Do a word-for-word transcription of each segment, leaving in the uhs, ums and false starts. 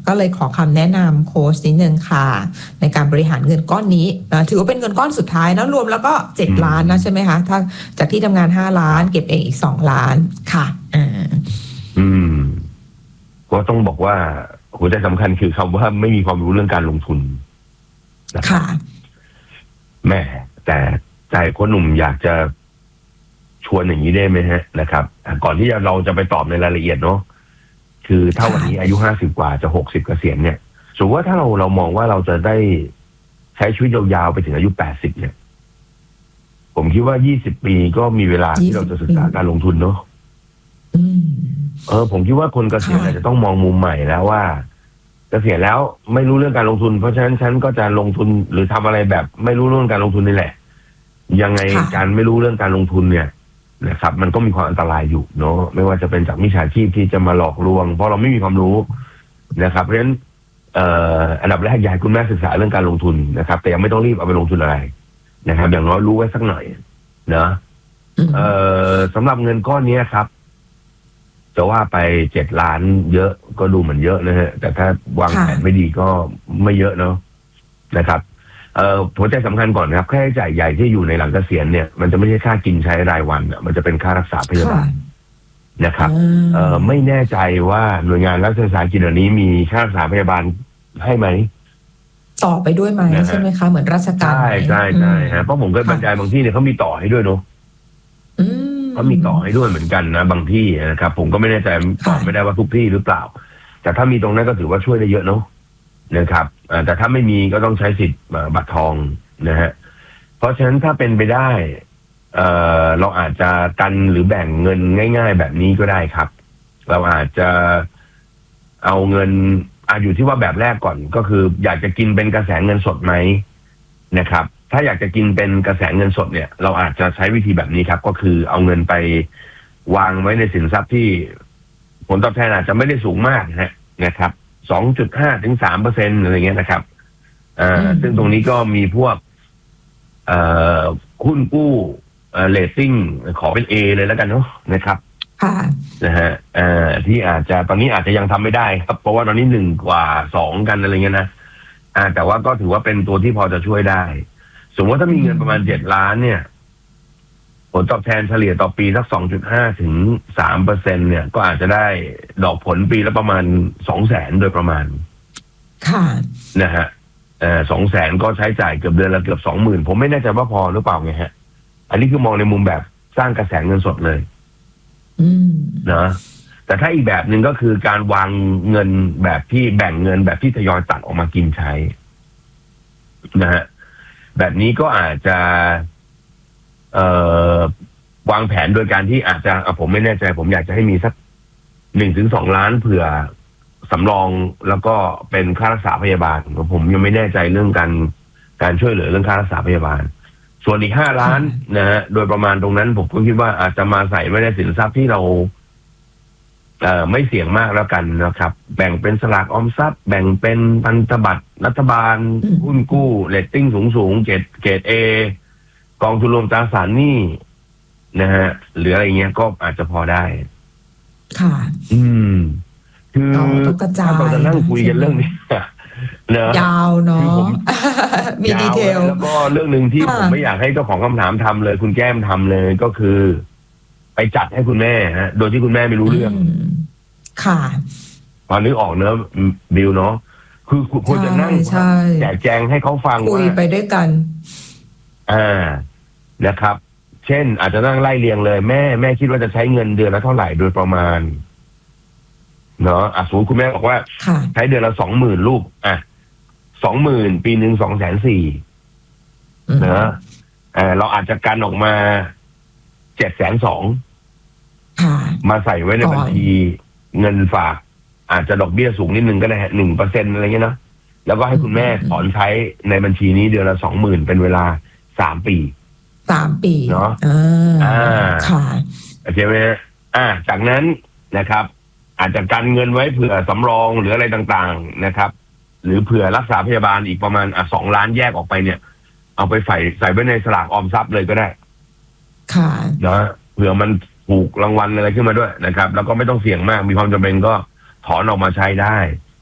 ก็เลยขอคำแนะนำโค้ชนิดนึงค่ะในการบริหารเงินก้อนนี้นะถือว่าเป็นเงินก้อนสุดท้ายนะรวมแล้วก็เจ็ดล้านนะใช่ไหมคะถ้าจากที่ทำงานห้าล้านเก็บเองอีกสองล้านค่ะอ่าอืมก็ต้องบอกว่าหัวใจสำคัญคือคำว่าไม่มีความรู้เรื่องการลงทุนค่ะแม่แต่ใจคนหนุ่มอยากจะชวนอย่างนี้ได้ไหมฮะนะครับก่อนที่เราจะไปตอบในรายละเอียดเนาะคือถ้าวันนี้อายุห้าสิบกว่าจะหกสิบเกษียณเนี่ยสมมติว่าถ้าเราเรามองว่าเราจะได้ใช้ชีวิตยาวๆไปถึงอายุแปดสิบเนี่ยผมคิดว่ายี่สิบปีก็มีเวลาที่เราจะศึกษาการลงทุนเนาะเออผมคิดว่าคนเกษียณอาจจะต้องมองมุมใหม่แล้วว่าเกษียณแล้วไม่รู้เรื่องการลงทุนเพราะฉะนั้นฉันก็จะลงทุนหรือทำอะไรแบบไม่รู้เรื่องการลงทุนนี่แหละยังไงการไม่รู้เรื่องการลงทุนเนี่ยนะครับมันก็มีความอันตรายอยู่เนาะไม่ว่าจะเป็นจากมิจฉาชีพที่จะมาหลอกลวงเพราะเราไม่มีความรู้นะครับเพราะฉะนั้นเอ่ออันดับแรกอยากให้คุณแม่ศึกษาเรื่องการลงทุนนะครับแต่ยังไม่ต้องรีบเอาไปลงทุนอะไรนะครับอย่างน้อยรู้ไว้สักหน่อยนะเอ่อสำหรับเงินก้อนนี้ครับจะว่าไปเจ็ดล้านเยอะก็ดูเหมือนเยอะนะฮะแต่ถ้าวางแผนไม่ดีก็ไม่เยอะเนาะนะครับเอ่อหัวใจสำคัญก่อนครับค่าใช้จ่ายใหญ่ที่อยู่ในหลังเกษียณเนี่ยมันจะไม่ใช่ค่ากินใช้รายวันมันจะเป็นค่ารักษาพยาบาลนะครับเอ่อไม่แน่ใจว่าหน่วยงานรัฐวิสาหกิจเดี๋ยวนี้มีค่ารักษาพยาบาลให้ไหมต่อไปด้วยไหมใช่ไหมคะเหมือนราชการใช่ใช่ใช่ฮะเพราะผมเคยบรรยายบางที่เนี่ยเขามีต่อให้ด้วยเนาะเขามีต่อให้ด้วยเหมือนกันนะบางที่นะครับผมก็ไม่แน่ใจตอบไม่ได้ว่าทุกที่หรือเปล่าแต่ถ้ามีตรงนั้นก็ถือว่าช่วยได้เยอะเนาะนะครับแต่ถ้าไม่มีก็ต้องใช้สิทธิ์บัตรทองนะฮะเพราะฉะนั้นถ้าเป็นไปได้เอ่อเราอาจจะกันหรือแบ่งเงินง่ายๆแบบนี้ก็ได้ครับเราอาจจะเอาเงินอ่ะอยู่ที่ว่าแบบแรกก่อนก็คืออยากจะกินเป็นกระแสเงินสดไหมนะครับถ้าอยากจะกินเป็นกระแสเงินสดเนี่ยเราอาจจะใช้วิธีแบบนี้ครับก็คือเอาเงินไปวางไว้ในสินทรัพย์ที่ผลตอบแทนอาจจะไม่ได้สูงมากนะนะครับ สองจุดห้า ถึง สามเปอร์เซ็นต์ อะไรเงี้ยนะครับอ่าซึ่งตรงนี้ก็มีพวกเอ่อหุ้นกู้เอ่อเรตติ้งขอเป็น A เลยแล้วกันเนาะนะครับค่ะนะฮะเอ่อที่อาจจะตอนนี้อาจจะยังทำไม่ได้ครับเพราะว่าตอนนี้หนึ่งกว่าสองกันอะไรเงี้ยนะอ่าแต่ว่าก็ถือว่าเป็นตัวที่พอจะช่วยได้สมมติว่าถ้ามีเงินประมาณเจ็ดล้านเนี่ยผลตอบแทนเฉลี่ยต่อปีสัก สองจุดห้า ถึง สามเปอร์เซ็นต์ เนี่ยก็อาจจะได้ดอกผลปีละประมาณ สองแสน โดยประมาณค่ะนะฮะเอ่อ สองแสน ก็ใช้จ่ายเกือบเดือนละเกือบ สองหมื่น ผมไม่แน่ใจว่าพอหรือเปล่าไงฮะอันนี้คือมองในมุมแบบสร้างกระแสเงินสดเลยอืมนะแต่ถ้าอีกแบบหนึ่งก็คือการวางเงินแบบที่แบ่งเงินแบบที่ทยอยตัดออกมากินใช้นะฮะแบบนี้ก็อาจจะเอ่อวางแผนโดยการที่อาจจะผมไม่แน่ใจผมอยากจะให้มีสักหนึ่งถึงสองล้านเผื่อสำรองแล้วก็เป็นค่ารักษาพยาบาลผมยังไม่แน่ใจเรื่องการการช่วยเหลือเรื่องค่ารักษาพยาบาลส่วนอีกห้าล้านนะฮะโดยประมาณตรงนั้นผมก็คิดว่าอาจจะมาใส่ไว้ในสินทรัพย์ที่เราเอ่อไม่เสี่ยงมากแล้วกันนะครับแบ่งเป็นสลากออมทรัพย์แบ่งเป็นพันธบัตรรัฐบาลหุ้นกู้เรตติ้งสูงๆเกรดเกรด A กองทุนรวมตราสารหนี้นะฮะหรืออะไรเงี้ยก็อาจจะพอได้ค่ะอืมคือถ้าเราจะนั่งคุยกันเรื่องนี้เนอะยาวเนาะมีดีเทลแล้วก็เรื่องหนึ่งที่ผมไม่อยากให้เจ้าของคำถามทำเลยคุณแก้มทำเลยก็คือไปจัดให้คุณแม่ฮะโดยที่คุณแม่ไม่รู้เรื่องค่ะตอนนึกออกเนอะบิวเนาะคือควรจะนั่งแจกแจงให้เขาฟังคุยไปด้วยกันอ่านะครับเช่นอาจจะนั่งไล่เรียงเลยแม่แม่คิดว่าจะใช้เงินเดือนละเท่าไหร่โดยประมาณเนาะอ่ะสมมติคุณแม่บอกว่าใช้เดือนละสองหมื่นลูกอ่ะสองหมื่นปีหนึ่งสองแสนสี่เนาะเออเราอาจจะกันออกมาเจ็ดแสนสองมาใส่ไว้ในบัญชีเงินฝากอาจจะดอกเบี้ยสูงนิดนึงก็ได้หนึ่งเปอร์เซ็นต์อะไรเงี้ยเนาะแล้วก็ให้คุณแม่ถอนใช้ในบัญชีนี้เดือนละสองหมื่นเป็นเวลาสามปีสามปีเนาะอ่าค่ะโอเคไหมอ่าจากนั้นนะครับอาจจะกันเงินไว้เผื่อสำรองหรืออะไรต่างๆนะครับหรือเผื่อรักษาพยาบาลอีกประมาณอ่ะสองล้านแยกออกไปเนี่ยเอาไปใส่ใส่ไว้ในสลากออมทรัพย์เลยก็ได้ค่ะเนาะเผื่อมันถูกรางวัลอะไรขึ้นมาด้วยนะครับแล้วก็ไม่ต้องเสี่ยงมากมีความจำเป็นก็ถอนออกมาใช้ได้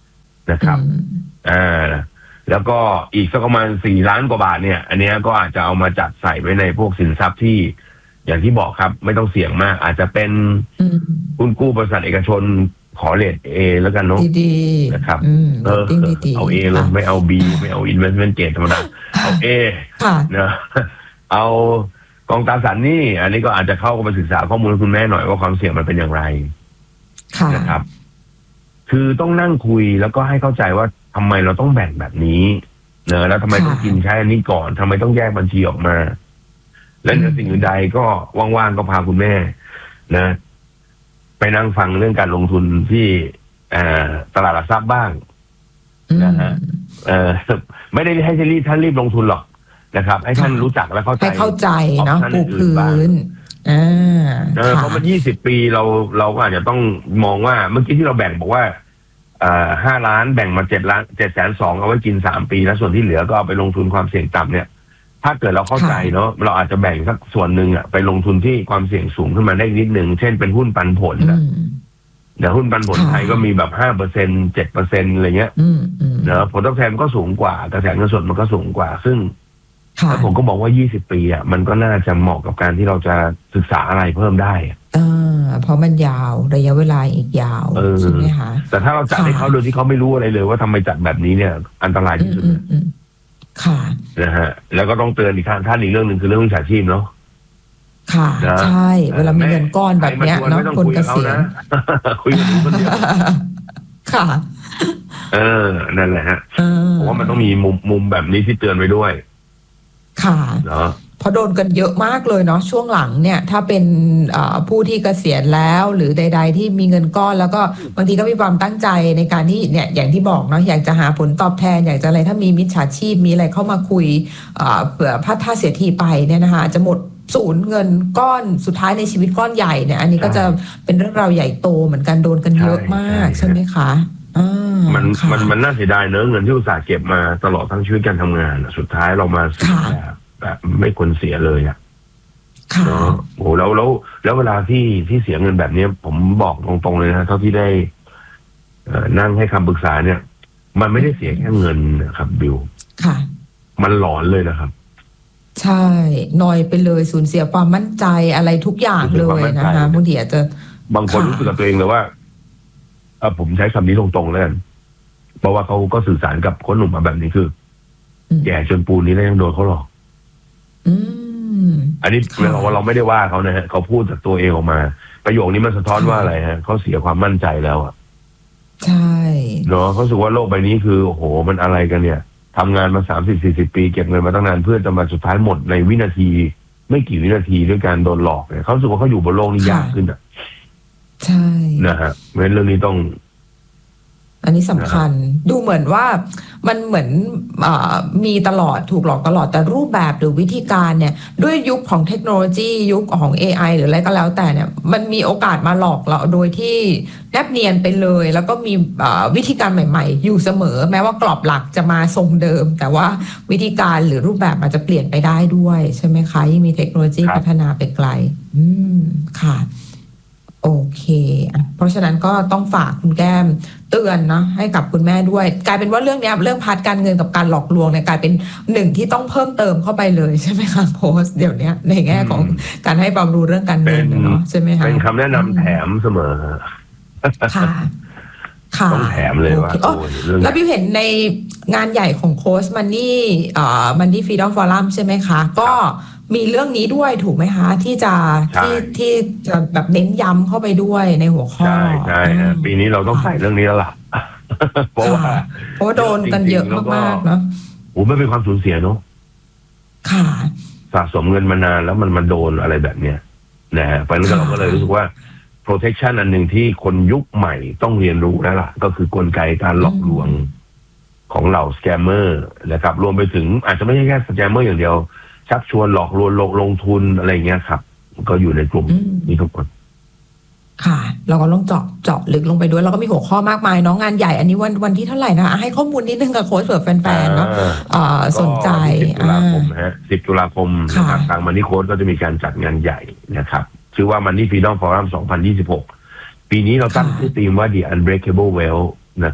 นะครับอ่าแล้วก็อีกสักประมาณสี่ล้านกว่าบาทเนี่ยอันนี้ก็อาจจะเอามาจัดใส่ไว้ในพวกสินทรัพย์ที่อย่างที่บอกครับไม่ต้องเสี่ยงมากอาจจะเป็นหุ้นกู้บริษัทเอกชนขอเรทเอแล้วกันเนาะดีๆนะครับเออเอาเอเลยไม่เอาบีไม่เอา investment grade ธรรมดาเอาเอนะเอากองตราสารหนี้อันนี้ก็อาจจะเข้าไปศึกษาข้อมูลคุณแม่หน่อยว่าความเสี่ยงมันเป็นอย่างไรนะครับคือต้องนั่งคุยแล้วก็ให้เข้าใจว่าทำไมเราต้องแบ่งแบบนี้เนอะแล้วทำไมต้องกินใช้อันนี้ก่อนทำไมต้องแยกบัญชีออกมาและในสิ่งอื่นใดก็ว่างๆก็พาคุณแม่นะไปนั่งฟังเรื่องการลงทุนที่ตลาดหลักทรัพย์บ้างนะฮะไม่ได้ให้รีบท่านรีบลงทุนหรอกนะครับให้ท่านรู้จักและเข้าใจให้เข้าใจเนาะปูพื้นอ่าเพราะมันยี่สิบปีเราเราก็อาจจะต้องมองว่าเมื่อกี้ที่เราแบ่งบอกว่าห้าล้านแบ่งมาเจ็ดล้านเจ็ดแสนสองเอาไว้กินสามปีแล้วส่วนที่เหลือก็เอาไปลงทุนความเสี่ยงต่ำเนี่ยถ้าเกิดเราเข้าใจเนาะเราอาจจะแบ่งสักส่วนหนึ่งอ่ะไปลงทุนที่ความเสี่ยงสูงขึ้นมาได้นิดหนึ่งเช่นเป็นหุ้นปันผลนะเดี๋ยวหุ้นปันผลไทยก็มีแบบห้าเปอร์เซ็นเจ็ดเปอร์เซ็นอะไรเงี้ยเนาะผลตอบแทนมันก็สูงกว่ากระแสเงินสดมันก็สูงกว่าซึ่งแล้วผมก็บอกว่ายี่สิบปีอ่ะมันก็น่าจะเหมาะกับการที่เราจะศึกษาอะไรเพิ่มได้อ่าเพราะมันยาวระยะเวลาอีกยาวใช่ไหมคะแต่ถ้าเราจัดให้เขาโดยที่เขาไม่รู้อะไรเลยว่าทำไมจัดแบบนี้เนี่ยอันตรายที่สุดค่ะนะฮะแล้วก็ต้องเตือนอีกท่านท่านอีกเรื่องหนึ่งคือเรื่องวิชาชีพเนาะค่ะใช่เวลามีเงินก้อนแบบเนี้ยเนาะคนเกษียณคุยกันคนเดียวค่ะเออนั่นแหละฮะผมว่ามันต้องมีมุมมุมแบบนี้ที่เตือนไว้ด้วยค่ะเพราะโดนกันเยอะมากเลยเนาะช่วงหลังเนี่ยถ้าเป็นผู้ที่เกษียณแล้วหรือใดๆที่มีเงินก้อนแล้วก็บางทีก็มีความตั้งใจในการที่เนี่ยอย่างที่บอกเนาะอยากจะหาผลตอบแทนอยากจะอะไรถ้ามีมิจฉาชีพมีอะไรเข้ามาคุยเผื่อพัดท่าเสียทีไปเนี่ยนะคะจะหมดสูญเงินก้อนสุดท้ายในชีวิตก้อนใหญ่เนี่ยอันนี้ก็จะเป็นเรื่องราวใหญ่โตเหมือนกันโดนกันเยอะมากใช่ไหมคะมันมันมันน่าเสียดายเนอะเงินที่อุตส่าห์เก็บมาตลอดทั้งชีวิตการทำงานสุดท้ายเรามาเสียแบบไม่ควรเสียเลยอ่ะเนาะโอ้แล้วแล้วแล้วเวลาที่ที่เสียเงินแบบนี้ผมบอกตรงๆเลยนะเท่าที่ได้นั่งให้คำปรึกษาเนี่ยมันไม่ได้เสียแค่เงินนะครับบิวค่ะมันหลอนเลยนะครับใช่นอยไปเลยสูญเสียความมั่นใจอะไรทุกอย่างเลยนะคะบางทีอาจจะบางคนรู้สึกกับตัวเองเลยว่าผมใช้คำนี้ตรงๆเลยเพราะว่าเขาก็สื่อสารกับคนหนุ่มมาแบบนี้คือแก่จนปูนนี้แล้วยังโดนเขาหลอกอันนี้เราว่าเราไม่ได้ว่าเขานะฮะเขาพูดจากตัวเองออกมาประโยคนี้มันสะท้อนว่าอะไรฮะเขาเสียความมั่นใจแล้วอ่ะใช่เนาะเขาสึกว่าโลกใบนี้คือโอ้โหมันอะไรกันเนี่ยทำงานมาสามสิบสี่สิบปีเก็บเงินมาตั้งนานเพื่อจะมาสุดท้ายหมดในวินาทีไม่กี่วินาทีด้วยการโดนหลอกเนี่ยเขาสึกว่าเขาอยู่บนโลกนี้ยากขึ้นอ่ะใช่นะฮะเพราะฉะนั้นเรื่องนี้ต้องอันนี้สำคัญดูเหมือนว่ามันเหมือนมีตลอดถูกหลอกตลอดแต่รูปแบบหรือวิธีการเนี่ยด้วยยุคของเทคโนโลยียุคของ เอ ไอ หรืออะไรก็แล้วแต่เนี่ยมันมีโอกาสมาหลอกเราโดยที่แนบเนียนไปเลยแล้วก็มีวิธีการใหม่ๆอยู่เสมอแม้ว่ากรอบหลักจะมาทรงเดิมแต่ว่าวิธีการหรือรูปแบบอาจจะเปลี่ยนไปได้ด้วยใช่ไหมคะยิ่งมีเทคโนโลยีพัฒนาไปไกลอืมค่ะโอเคเพราะฉะนั้นก็ต้องฝากคุณแก้มเตือนนะให้กับคุณแม่ด้วยกลายเป็นว่าเรื่องนี้เรื่องพาร์ทการเงินกับการหลอกลวงเนี่ยกลายเป็นหนึ่งที่ต้องเพิ่มเติมเข้าไปเลยใช่ไหมคะโพสเดี๋ยวนี้ในแง่ของการให้ความรู้เรื่องการเงินเนาะใช่ไหมคะเป็นคำแนะนำแถมเสมอค่ะค่ะต้องแถมเลยว่าแล้วพี่เห็นในงานใหญ่ของโค้ชมันนี่อ่ามันนี่ฟรีดอมฟอรัมใช่ไหมคะก็มีเรื่องนี้ด้วยถูกไหมคะที่จะที่ที่จะแบบเน้นย้ำเข้าไปด้วยในหัวข้อใช่ใช่ปีนี้เราต้องใส่เรื่องนี้แล้วล่ะเพราะว่าเพราะว่าโดนกันเยอะมากๆเนาะโอ้ไม่เป็นความสูญเสียเนาะค่ะสะสมเงินมานานแล้วมันมาโดนอะไรแบบเนี้ยนะฮะเพราะนั้นเราก็เลยรู้สึกว่า protection อันหนึ่งที่คนยุคใหม่ต้องเรียนรู้แล้วล่ะก็คือกลไกการหลอกลวงของเหล่าสแกมเมอร์นะครับรวมไปถึงอาจจะไม่ใช่แค่สแกมเมอร์อย่างเดียวชักชวนหลอกลวงลงลงทุนอะไรเงี้ยครับก็อยู่ในกลุ่มนี้ทุกคนค่ะเราก็ต้องเจาะเจาะลึกลงไปด้วยแล้วก็มีหัวข้อมากมายเนาะงานใหญ่อันนี้วันวันที่เท่าไหร่นะให้ข้อมูลนิดนึงกับโค้ชเผื่อแฟนๆเนาะสนใจสิบตุลาคมฮะสิบตุลาคมนะครับทางมันนี่โค้ชก็จะมีการจัดงานใหญ่นะครับชื่อว่ามันนี่ฟรีดอมฟอรัมสองพันยี่สิบหกปีนี้เราตั้งชื่อธีมว่า The Unbreakable Wealth นะครับ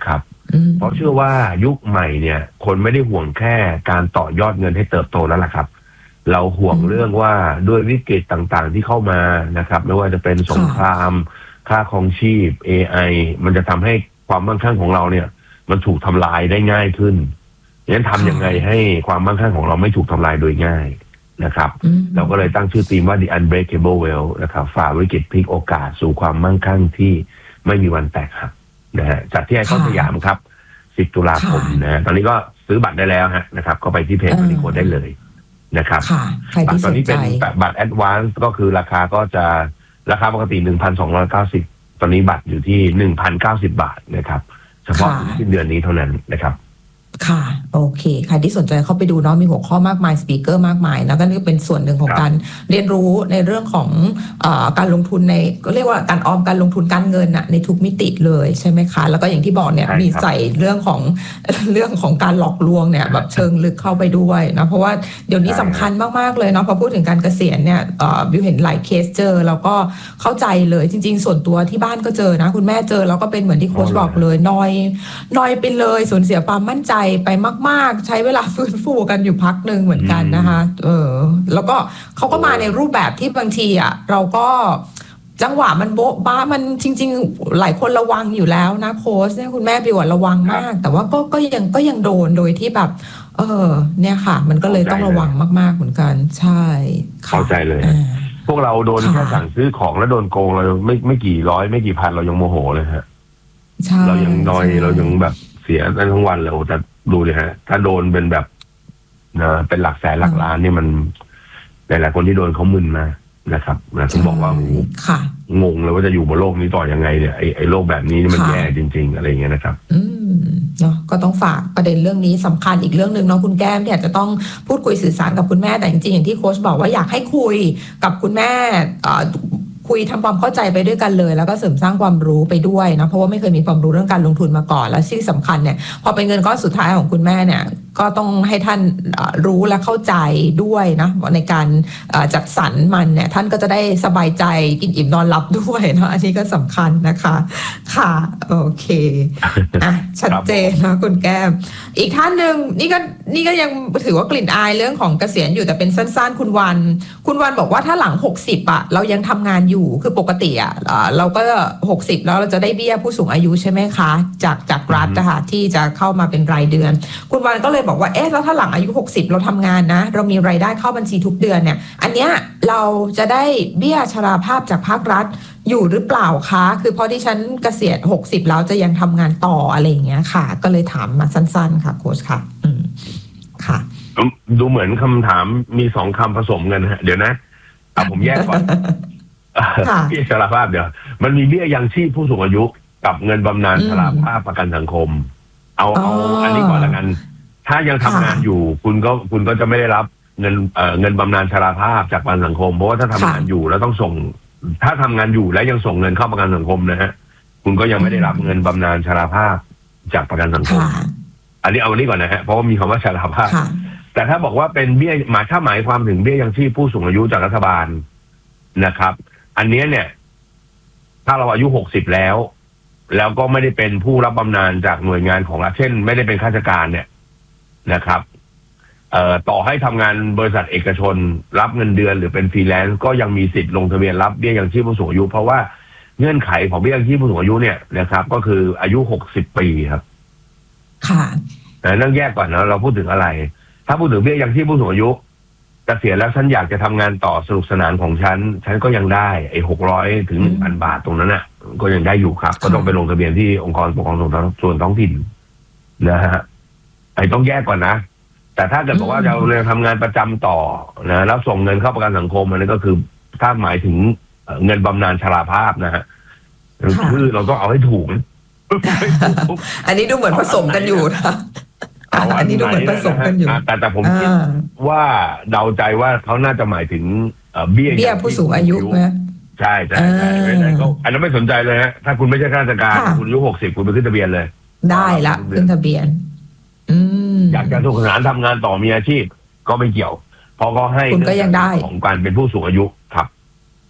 เพราะเชื่อว่ายุคใหม่เนี่ยคนไม่ได้ห่วงแค่การต่อยอดเงินให้เติบโตแล้วล่ะครับเราห่วงเรื่องว่าด้วยวิกฤตต่างๆที่เข้ามานะครับไม่ว่าจะเป็นสงครามค่าครองชีพ เอ ไอ มันจะทำให้ความมั่งคั่งของเราเนี่ยมันถูกทำลายได้ง่ายขึ้นดังนั้นทำยังไงให้ความมั่งคั่งของเราไม่ถูกทำลายโดยง่ายนะครับเราก็เลยตั้งชื่อธีมว่า The Unbreakable Wealth นะครับฝ่าวิกฤตพลิกโอกาสสู่ความมั่งคั่งที่ไม่มีวันแตกหักนะฮะจัดที่ไอคอนสยามครับสิบตุลาคมนะตอนนี้ก็ซื้อบัตรได้แล้วฮะนะครับก็ไปที่เพจมณีโค้ดได้เลยนะครับบัตรตอนนี้เป็นแบบบัตรแอดวานซ์ก็คือราคาก็จะราคาปกติ หนึ่งพันสองร้อยเก้าสิบ ตอนนี้บัตรอยู่ที่ หนึ่งพันเก้าสิบ บาทนะครับเฉพาะสิ้นเดือนนี้เท่านั้นนะครับค่ะโอเคใครที่สนใจเข้าไปดูเนาะมีหัวข้อมากมายสปีกเกอร์มากมายแล้วก็นี่เป็นส่วนหนึ่งของการเรียนรู้ในเรื่องของเอ่อการลงทุนในก็เรียกว่าการออมการลงทุนการเงินอะในทุกมิติเลยใช่ไหมคะแล้วก็อย่างที่บอกเนี่ยมีใส่เรื่องของเรื่องของการหลอกลวงเนี่ยแบบเชิงลึกเข้าไปด้วยนะเพราะว่าเดี๋ยวนี้สำคัญมากๆเลยเนาะพอพูดถึงการเกษียณเนี่ยเอ่อบิวเห็นหลายเคสเจอแล้วก็เข้าใจเลยจริงๆส่วนตัวที่บ้านก็เจอนะคุณแม่เจอแล้วก็เป็นเหมือนที่โค้ชบอกเลยนอยนอยไปเลยสูญเสียความมั่นใจไปมากใช้เวลาฟื้นฟูกันอยู่พักหนึ่งเหมือนกันนะคะเออแล้วก็เขาก็มาในรูปแบบที่บางทีอ่ะเราก็จังหวะมันโบ๊ะบ้ามันจริงๆหลายคนระวังอยู่แล้วนะโค้ชเนี่ยคุณแม่บิวระวังมากแต่ว่าก็ก็ยังก็ยังโดนโดยที่แบบเออเนี่ยค่ะมันก็เลยต้องระวังมากๆเหมือนกันใช่เข้าใจเลยพวกเราโดนแค่สั่งซื้อของแล้วโดนโกงเราไม่ไม่กี่ร้อยไม่กี่พันเรายังโมโหเลยฮะเรายังนอยเรายังแบบเสียทั้งวันเลยแต่ดูดิฮะถ้าโดนเป็นแบบนะเป็นหลักแสนหลักล้านนี่มันหลายๆคนที่โดนเขามึนมานะครับนะผมบอกว่าโอ้งงเลยว่าจะอยู่บนโลกนี้ต่อยังไงเนี่ยไอ้ไอ้โลกแบบนี้นี่มันแย่จริงๆอะไรอย่างเงี้ยนะครับอืมเนาะก็ต้องฝากประเด็นเรื่องนี้สำคัญอีกเรื่องหนึ่งเนาะคุณแก้มที่อาจจะต้องพูดคุยสื่อสารกับคุณแม่แต่จริงๆอย่างที่โค้ชบอกว่าอยากให้คุยกับคุณแม่คุยทำความเข้าใจไปด้วยกันเลยแล้วก็เสริมสร้างความรู้ไปด้วยนะเพราะว่าไม่เคยมีความรู้เรื่องการลงทุนมาก่อนและที่สำคัญเนี่ยพอเป็นเงินก้อนสุดท้ายของคุณแม่เนี่ยก็ต้องให้ท่านรู้และเข้าใจด้วยนะในการจัดสรรมันเนี่ยท่านก็จะได้สบายใจกินอิ่มนอนหลับด้วยนะอันนี้ก็สำคัญนะคะค่ะโอเคอ่ะชัดเจนนะคุณแก้มอีกท่านหนึ่งนี่ก็นี่ก็ยังถือว่ากลิ่นอายเรื่องของเกษียณอยู่แต่เป็นสั้นๆคุณวันคุณวันบอกว่าถ้าหลังหกสิบอ่ะเรายังทำงานอยู่คือปกติอ่ะเราก็หกสิบแล้วเราจะได้เบี้ยผู้สูงอายุใช่ไหมคะจากจากรัฐนะคะที่จะเข้ามาเป็นรายเดือนคุณวันก็เลยบอกว่าเอ๊ะแล้วถ้าหลังอายุหกสิบเราทำงานนะเรามีรายได้เข้าบัญชีทุกเดือนเนี่ยอันเนี้ยเราจะได้เบี้ยชราภาพจากภาครัฐอยู่หรือเปล่าคะคือพอที่ฉันเกษียณหกสิบแล้วจะยังทำงานต่ออะไรอย่างเงี้ยค่ะก็เลยถามมาสั้นๆค่ะโค้ชค่ะอืมค่ะดูเหมือนคำถามมีสองคำผสมกันฮะเดี๋ยวนะเอาผมแยกก่อนเบี้ยชราภาพเดี๋ยวมันมีเบี้ยยังชีพผู้สูงอายุกับเงินบำนาญชราภาพประกันสังคมเอาเอาอันนี้ก่อนละกันถ้ายังทำงานอยู่คุณก็คุณก็จะไม่ได้รับเงินเอ่อเงินบำนาญชราภาพจากประกันสังคมเพราะว่าถ้าทำงานอยู่แล้วต้องส่งถ้าทำงานอยู่แล้วยังส่งเงินเข้าประกันสังคมนะฮะคุณก็ยังไม่ได้รับเงินบำนาญชราภาพจากประกันสังคมอันนี้เอาอันนี้ก่อนนะฮะเพราะว่ามีคำว่าชราภาพแต่ถ้าบอกว่าเป็นเบี้ยหมายถ้าหมายความถึงเบี้ยยังชีพผู้สูงอายุจากรัฐบาลนะครับอันนี้เนี่ยถ้าเราอายุหกสิบแล้วแล้วก็ไม่ได้เป็นผู้รับบำนาญจากหน่วยงานของรัฐเช่นไม่ได้เป็นข้าราชการเนี่ยนะครับเอ่อต่อให้ทำงานบริษัทเอกชนรับเงินเดือนหรือเป็นฟรีแลนซ์ก็ยังมีสิทธิ์ลงทะเบียนรับเบี้ยยังชีพผู้สูงอายุเพราะว่าเงื่อนไขของเบี้ยยังชีพผู้สูงอายุเนี่ยนะครับก็คืออายุหกสิบปีครับค่ะแต่ต้องแยกก่อนนะเราพูดถึงอะไรถ้าพูดถึงเบี้ยยังชีพผู้สูงอายุเกษียณแล้วฉันอยากจะทำงานต่อสนุกสนานของฉันฉันก็ยังได้ไอ้หกร้อยถึงหนึ่งพันบาทตรงนั้นน่ะก็ยังได้อยู่ครับก็ต้องไปลงทะเบียนที่องค์กรปกครองส่วนท้องถิ่นนะฮะไอ้ต้องแยกก่อนนะแต่ถ้าเกิดบอกว่าเราเรียนทำงานประจำต่อนะแล้วส่งเงินเข้าประกันสังคมอันนี้ก็คือถ้าหมายถึงเงินบำนาญชราภาพนะฮะคือเราต้องเอาให้ถูกอันนี้ดูเหมือนผสมกันอยู่นะอันนี้ดูเหมือนผสมกันอยู่แต่แต่ผมคิดว่าเดาใจว่าเขาน่าจะหมายถึงเบี้ยเบี้ยผู้สูงอายุนะใช่ใช่ใช่ก็อันนั้นไม่สนใจเลยฮะถ้าคุณไม่ใช่ข้าราชการคุณอายุหกสิบคุณไปขึ้นทะเบียนเลยได้ละขึ้นทะเบียนอยากจะสนุกสนานทำงานต่อมีอาชีพก็ไม่เกี่ยวเพราะก็ให้คุณก็ยังได้ของการเป็นผู้สูงอายุครับ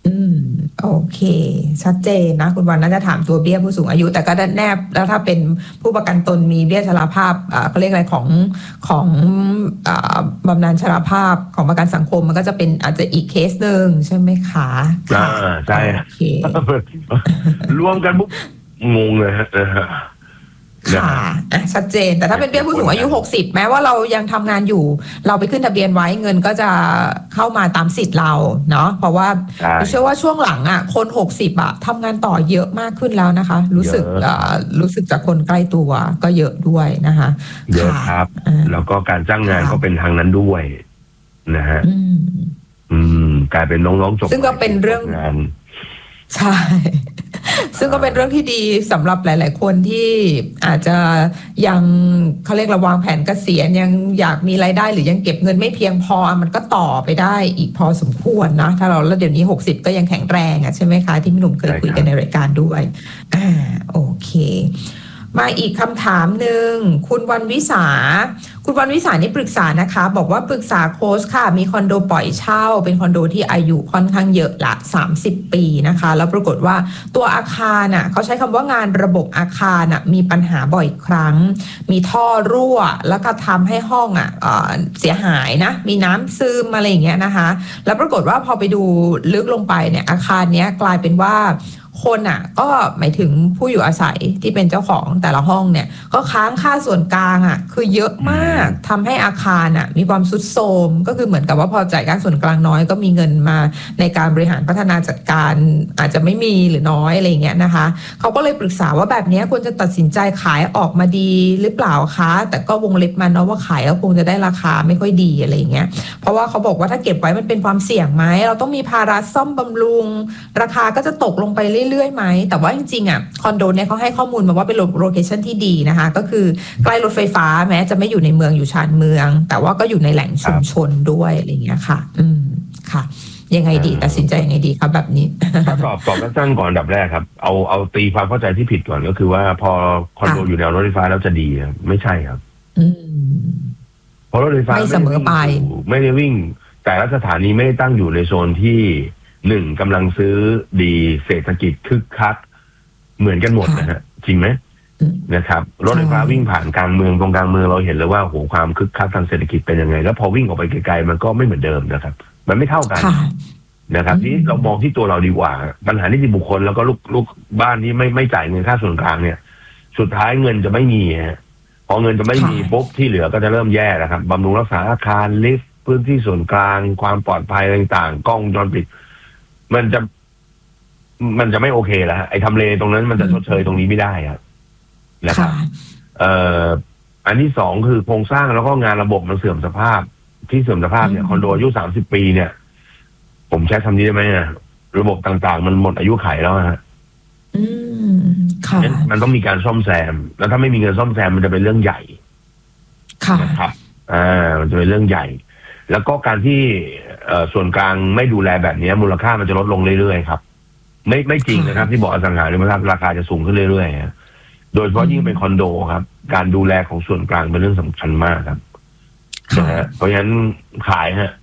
อืมโอเคชัดเจนนะคุณวันน่าจะถามตัวเบี้ยผู้สูงอายุแต่ก็แนบแล้วถ้าเป็นผู้ประกันตนมีเบี้ยชราภาพอ่าเขาเรียกอะไรของของอ่าบำนาญชราภาพของประกันสังคมมันก็จะเป็นอาจจะอีกเคสหนึ่งใช่ไหมคะอ่าใช่โอเครวมกันปุ๊บงงเลยฮะค่ะชัดเจนแต่ถ้าเป็นเบี้ยผู้สูงอายุหกสิบแม้ว่าเรายังทำงานอยู่เราไปขึ้นทะเบียนไว้เงินก็จะเข้ามาตามสิทธิ์เราเนาะเพราะว่าเชื่อว่าช่วงหลังอ่ะคนหกสิบอ่ะทำงานต่อเยอะมากขึ้นแล้วนะคะรู้สึกรู้สึกจากคนใกล้ตัวก็เยอะด้วยนะคะเยอะครับแล้วก็การจ้างงานก็เป็นทางนั้นด้วยนะฮะอืมกลายเป็นน้องๆจบซึ่งก็เป็นเรื่องงานใช่ซึ่งก็เป็นเรื่องที่ดีสำหรับหลายๆคนที่อาจจะยังเขาเรียกระวางแผนเกษียณยังอยากมีรายได้หรือยังเก็บเงินไม่เพียงพอมันก็ต่อไปได้อีกพอสมควรนะถ้าเราแล้วเดี๋ยวนี้หกสิบก็ยังแข็งแรงอ่ะใช่ไหมคะที่พี่หนุ่มเคยคุยกันในรายการด้วยอ่าโอเคมาอีกคำถามหนึ่งคุณวันวิสาคุณวันวิสานี่ปรึกษานะคะบอกว่าปรึกษาโค้ชค่ะมีคอนโดปล่อยเช่าเป็นคอนโดที่อายุค่อนข้างเยอะละสามสิบปีนะคะแล้วปรากฏว่าตัวอาคารน่ะเขาใช้คำว่างานระบบอาคารน่ะมีปัญหาบ่อยครั้งมีท่อรั่วแล้วก็ทำให้ห้องอ่ะเอ่อเสียหายนะมีน้ำซึมอะไรอย่างเงี้ยนะคะแล้วปรากฏว่าพอไปดูลึกลงไปเนี่ยอาคารเนี้ยกลายเป็นว่าคนอ่ะก็หมายถึงผู้อยู่อาศัยที่เป็นเจ้าของแต่ละห้องเนี่ยก็ค้างค่าส่วนกลางอ่ะคือเยอะมากทำให้อาคารอ่ะมีความทรุดโทรมก็คือเหมือนกับว่าพอจ่ายค่าส่วนกลางน้อยก็มีเงินมาในการบริหารพัฒนาจัดการอาจจะไม่มีหรือน้อยอะไรเงี้ยนะคะเขาก็เลยปรึกษาว่าแบบนี้ควรจะตัดสินใจขายออกมาดีหรือเปล่าคะแต่ก็วงเล็บมันเนาะว่าขายแล้วคงจะได้ราคาไม่ค่อยดีอะไรเงี้ยเพราะว่าเขาบอกว่าถ้าเก็บไว้มันเป็นความเสี่ยงไหมเราต้องมีภาระซ่อมบำรุงราคาก็จะตกลงไปเรื่อยๆไหมแต่ว่าจริงๆอ่ะคอนโดเนี่ยเขาให้ข้อมูลมาว่าเป็นโลเคชั่นที่ดีนะคะก็คือใกล้รถไฟฟ้าแม้จะไม่อยู่ในเมืองอยู่ชานเมืองแต่ว่าก็อยู่ในแหล่งชุมชนด้วยอะไรเงี้ยค่ะอืมค่ะยังไงดีตัดสินใจยังไงดีครับแบบนี้ตอบตอบสั้นๆก่อนอันดับแรกครับเอาเอาตีความเข้าใจที่ผิดก่อนก็คือว่าพอคอนโดอยู่แนวรถไฟฟ้าแล้วจะดีไม่ใช่ครับอืมเพราะรถไฟฟ้าไม่เสมอไปไม่ได้วิ่งแต่ละสถานีไม่ได้ตั้งอยู่ในโซนที่หนึ่งกำลังซื้อดีเศรษฐกิจคึกคักเหมือนกันหมดนะฮะจริงไหมนะครับรถไฟฟ้าวิ่งผ่านกลางเมืองตรงกลางเมืองเราเห็นเลยว่าโหความคึกคักทางเศรษฐกิจเป็นยังไงแล้วพอวิ่งออกไปไกลๆมันก็ไม่เหมือนเดิมนะครับมันไม่เท่ากันนะครับที่เรามองที่ตัวเราดีกว่าปัญหานิติบุคคลแล้วก็ลูกลูกบ้านที่ไม่ไม่จ่ายเงินค่าส่วนกลางเนี่ยสุดท้ายเงินจะไม่มีฮะพอเงินจะไม่มีปุ๊บที่เหลือก็จะเริ่มแย่แล้วครับบำรุงรักษาอาคารลิฟต์พื้นที่ส่วนกลางความปลอดภัยต่างๆกล้องวงจรปิดมันจะมันจะไม่โอเคแล้วไอ้ทำเลตรงนั้นมันจะชดเชยตรงนี้ไม่ได้ครับนะครับเอ่ออันที่สองคือโครงสร้างแล้วก็งานระบบมันเสื่อมสภาพที่เสื่อมสภาพเนี่ยคอนโดอายุสามสิบปีเนี่ยผมใช้คำนี้ได้ไหมอ่ะระบบต่างๆมันหมดอายุขัยแล้วฮะอืมค่ะมันต้องมีการซ่อมแซมแล้วถ้าไม่มีเงินซ่อมแซมมันจะเป็นเรื่องใหญ่ค่ะนะครับอ่ามันจะเป็นเรื่องใหญ่แล้วก็การที่ส่วนกลางไม่ดูแลแบบนี้มูลค่ามันจะลดลงเรื่อยๆครับไม่ไม่จริงนะครับที่บอกอสังหาริมทรัพย์ราคาจะสูงขึ้นเรื่อยๆโดยเฉพาะยิ่งเป็นคอนโดครับการดูแลของส่วนกลางเป็นเรื่องสำคัญมากครับนะฮะเพราะฉะนั้นขายฮะ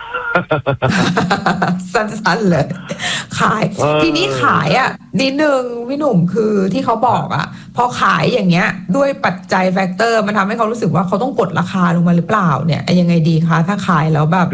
สั้นๆเลยขายทีนี้ขายอ่ะนิดนึงพี่หนุ่มคือที่เขาบอกอ่ะพอขายอย่างเงี้ยด้วยปัจจัยแฟกเตอร์มันทำให้เขารู้สึกว่าเขาต้องกดราคาลงมาหรือเปล่าเนี่ยยังไงดีคะถ้าขายแล้วแบบ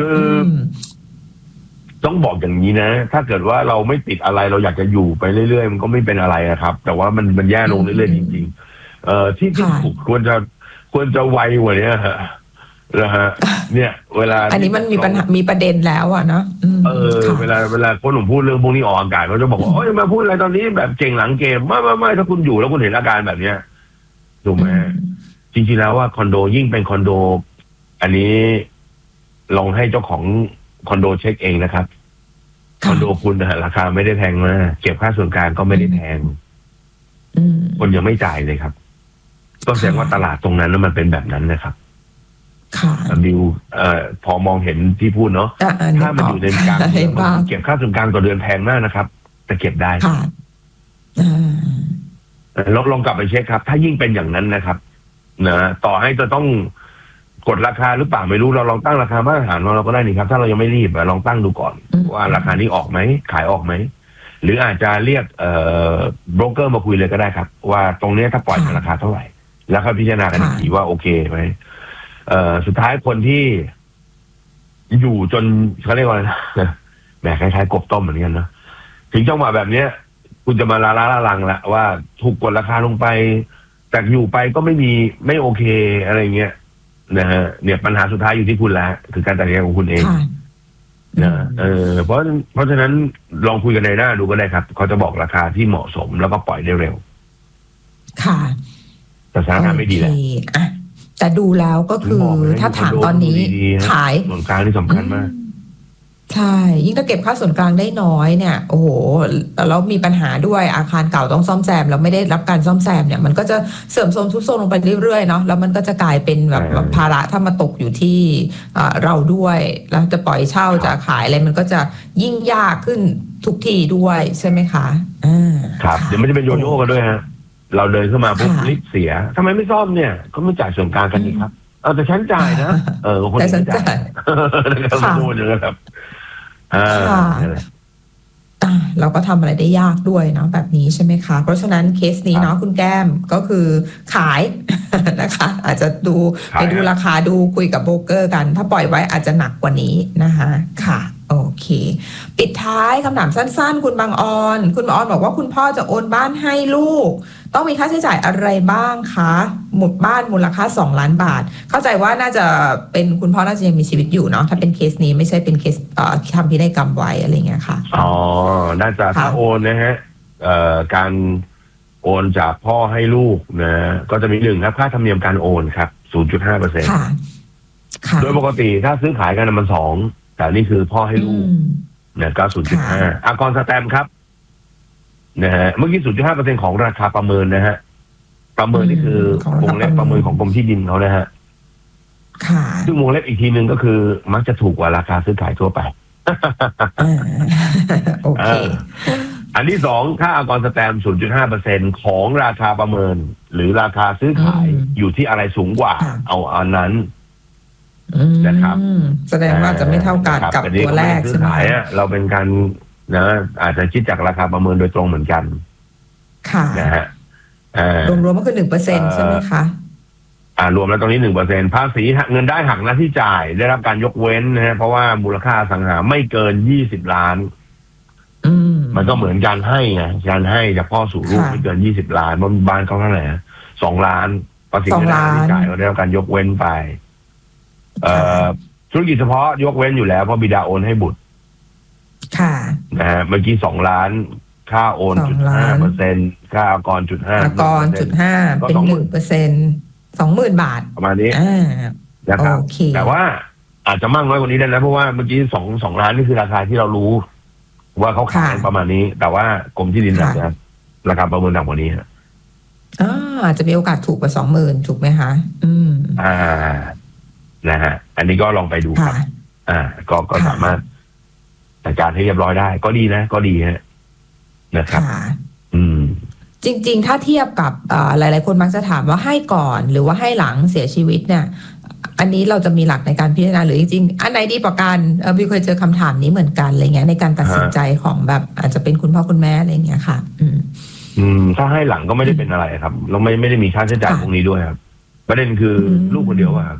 ต้องบอกอย่างนี้นะถ้าเกิดว่าเราไม่ติดอะไรเราอยากจะอยู่ไปเรื่อยๆมันก็ไม่เป็นอะไรครับแต่ว่ามันมันแย่ลงเรื่อยๆจริงๆเอ่อที่ที่ถูกควรจะควรจะไวกว่านี้ฮะนะฮะเนี่ยเวลาอันนี้มันมีปัญหามีประเด็นแล้วอ่ะเนาะเออเวลาเวลาคนหนุ่มพูดเรื่องพวกนี้ออกอากาศเขาจะบอกว่าโอ้ยมาพูดอะไรตอนนี้แบบเก่งหลังเกมไม่ไม่ไม่ถ้าคุณอยู่แล้วคุณเห็นอาการแบบเนี้ยถูกไหมจริงๆแล้วว่าคอนโดยิ่งเป็นคอนโดอันนี้ลองให้เจ้าของคอนโดเช็คเองนะครับคอนโดคุณนะราคาไม่ได้แพงมากเก็บค่าส่วนกลางก็ไม่ได้แพงคนยังไม่จ่ายเลยครับก็แสดงว่าตลาดตรงนั้นนั้นมันเป็นแบบนั้นนะครับบิวเอ่อพอมองเห็นที่พูดเนาะถ้ามันอยู่ในกลางเก็บค่าส่วนกลางต่อเดือนแพงมากนะครับแต่เก็บได้ลองลองกลับไปเช็คครับถ้ายิ่งเป็นอย่างนั้นนะครับนะต่อให้จะต้องกดราคาหรือเปล่าไม่รู้เราลองตั้งราคามาตรฐานของเราก็ได้นี่ครับถ้าเรายังไม่รีบลองตั้งดูก่อนว่าราคานี้ออกไหมขายออกไหมหรืออาจจะเรียกเอ่อโบรกเกอร์มาคุยเลยก็ได้ครับว่าตรงนี้ถ้าปล่อยราคาเท่าไหร่แล้วค่อยพิจารณากันอีกทีว่าโอเคไหมเอ่อสุดท้ายคนที่อยู่จนเขาเรียกว่าอะไรนะแหมคล้ายๆกบต้มเหมือนกันนะถึงจังหวะแบบเนี้ยคุณจะมาลาลาลาลังละว่าถูกกดราคาลงไปแต่อยู่ไปก็ไม่มีไม่โอเคอะไรเงี้ยนะฮะเนี่ยปัญหาสุดท้ายอยู่ที่คุณแล้วคือการตัดสินใจของคุณเองนะเออเพราะเพราะฉะนั้นลองคุยกันในหน้าดูก็ได้ครับเขาจะบอกราคาที่เหมาะสมแล้วก็ปล่อยได้เร็วค่ะแต่สถานการณ์ไม่ดีแหละแต่ดูแล้วก็คือถ้าถามตอนนี้ขายส่วนกลางที่สำคัญมากใช่ยิ่งถ้าเก็บค่าส่วนกลางได้น้อยเนี่ยโอ้โหแล้วมีปัญหาด้วยอาคารเก่าต้องซ่อมแซมแล้วไม่ได้รับการซ่อมแซมเนี่ยมันก็จะเสื่อมโทรมทุดโทรมลงไปเรื่อยๆเนาะแล้วมันก็จะกลายเป็นแบบภาระถ้ามาตกอยู่ที่เราด้วยแล้วจะปล่อยเช่าจะขายอะไรมันก็จะยิ่งยากขึ้นทุกทีด้วยใช่ไหมคะอ่าครับเดี๋ยวมันจะเป็นโยโย่กันด้วยฮะเราเดินเข้ามาปุ๊บลิฟต์เสียทำไมไม่ซ่อมเนี่ยก็ไม่จ่ายส่วนกลางกันอีกครับเออแต่ฉันจ่ายนะเออคนที่จ่ายค่ะพูดอย่างนั้นครับอ่าเราก็ทำอะไรได้ยากด้วยเนาะแบบนี้ใช่ไหมคะเพราะฉะนั้นเคสนี้เนาะคุณแก้มก็คือขายนะคะอาจจะดูไปดูราคาดูคุยกับโบรกเกอร์กันถ้าปล่อยไว้อาจจะหนักกว่านี้นะคะค่ะโอเคปิดท้ายคำถามสั้นๆคุณบางออนคุณบางออนบอกว่าคุณพ่อจะโอนบ้านให้ลูกต้องมีค่าใช้จ่ายอะไรบ้างคะหมุดบ้านมูลค่าสองล้านบาทเข้าใจว่าน่าจะเป็นคุณพ่อน่าจะยังมีชีวิตอยู่เนาะถ้าเป็นเคสนี้ไม่ใช่เป็นเคสเอ่อทำพินัยกรรมไว้อะไรเงี้ยค่ะอ๋อน่าจะถ้าโอนนะฮะเอ่อการโอนจากพ่อให้ลูกนะก็จะมีหนึ่งครับค่าธรรมเนียมการโอนครับ ศูนย์จุดห้าเปอร์เซ็นต์ค่ะโดยปกติถ้าซื้อขายกันมันสองแต่นี่คือพ่อให้ลูกเนี่ยก็ ศูนย์จุดห้า อากรสแตมป์ครับนะฮะเมื่อกี้ ศูนย์จุดห้าเปอร์เซ็นต์ ของราคาประเมินนะฮะประเมินนี่คือวงเล็บประเมินของกรมที่ดินเขานะฮะค่ะซึ่งวงเล็บอีกทีนึงก็คือมักจะถูกกว่าราคาซื้อขายทั่วไปโอเคอันที่สองค่าอากรสแตมป์ ศูนย์จุดห้าเปอร์เซ็นต์ ของราคาประเมินหรือราคาซื้อขายอยู่ที่อะไรสูงกว่าเอาอันนั้นนะครับแสดงว่าจะไม่เท่ากันกับตัวแรกใช่ไหมเราเป็นการนะอาจจะคิดจากราคาประเมินโดยตรงเหมือนกันค่ะนะฮะรวมๆก็คือหนึ่งเปอร์เซ็นต์ใช่ไหมคะอ่ารวมแล้วตรงนี้หนึ่งเปอร์เซ็นต์ภาษีเงินได้หักหน้าที่จ่ายได้รับการยกเว้นนะฮะเพราะว่ามูลค่าอสังหาไม่เกินยี่สิบล้านมันก็เหมือนการให้ไงการให้จากพ่อสู่ลูกไม่เกินยี่สิบล้านบ้านเขาเท่าไหร่สองล้านภาษีเงินได้หักหน้าที่จ่ายก็ได้รับการยกเว้นไปเอ่อธุรกิจเฉพาะยกเว้นอยู่แล้วเพราะบิดาโอนให้บุตรค่ะนะฮะเมื่อกี้สองล้านค่าโอนจุดห้าเปอร์เซ็นต์ค่าอากรจุดห้าอากรจุดห้าเป็นหนึ่งเปอร์เซ็นต์สองหมื่นบาทประมาณนี้นะครับแต่ว่าอาจจะมากน้อยกว่านี้ได้นะเพราะว่าเมื่อกี้สองสองล้านนี่คือราคาที่เรารู้ว่าเขาขายประมาณนี้แต่ว่ากรมที่ดินอาจจะราคาประเมินต่ำกว่านี้ฮะอ่าอาจจะมีโอกาสถูกกว่าสองหมื่นถูกไหมคะอืมอ่านะฮะอันนี้ก็ลองไปดูครับอ่าก็ก็สามารถจัดการให้เรียบร้อยได้ก็ดีนะก็ดีฮะนะครับอืมจริงๆถ้าเทียบกับหลายๆคนมักจะถามว่าให้ก่อนหรือว่าให้หลังเสียชีวิตเนี่ยอันนี้เราจะมีหลักในการพิจารณาหรือจริงๆอันไหนดีกว่ากันเออพี่เคยเจอคำถามนี้เหมือนกันอะไรเงี้ยในการตัดสินใจของแบบอาจจะเป็นคุณพ่อคุณแม่อะไรเงี้ยค่ะอืมอืมถ้าให้หลังก็ไม่ได้เป็นอะไรครับเราไม่ไม่ได้มีค่าใช้จ่ายตรงนี้ด้วยครับประเด็นคือลูกคนเดียวครับ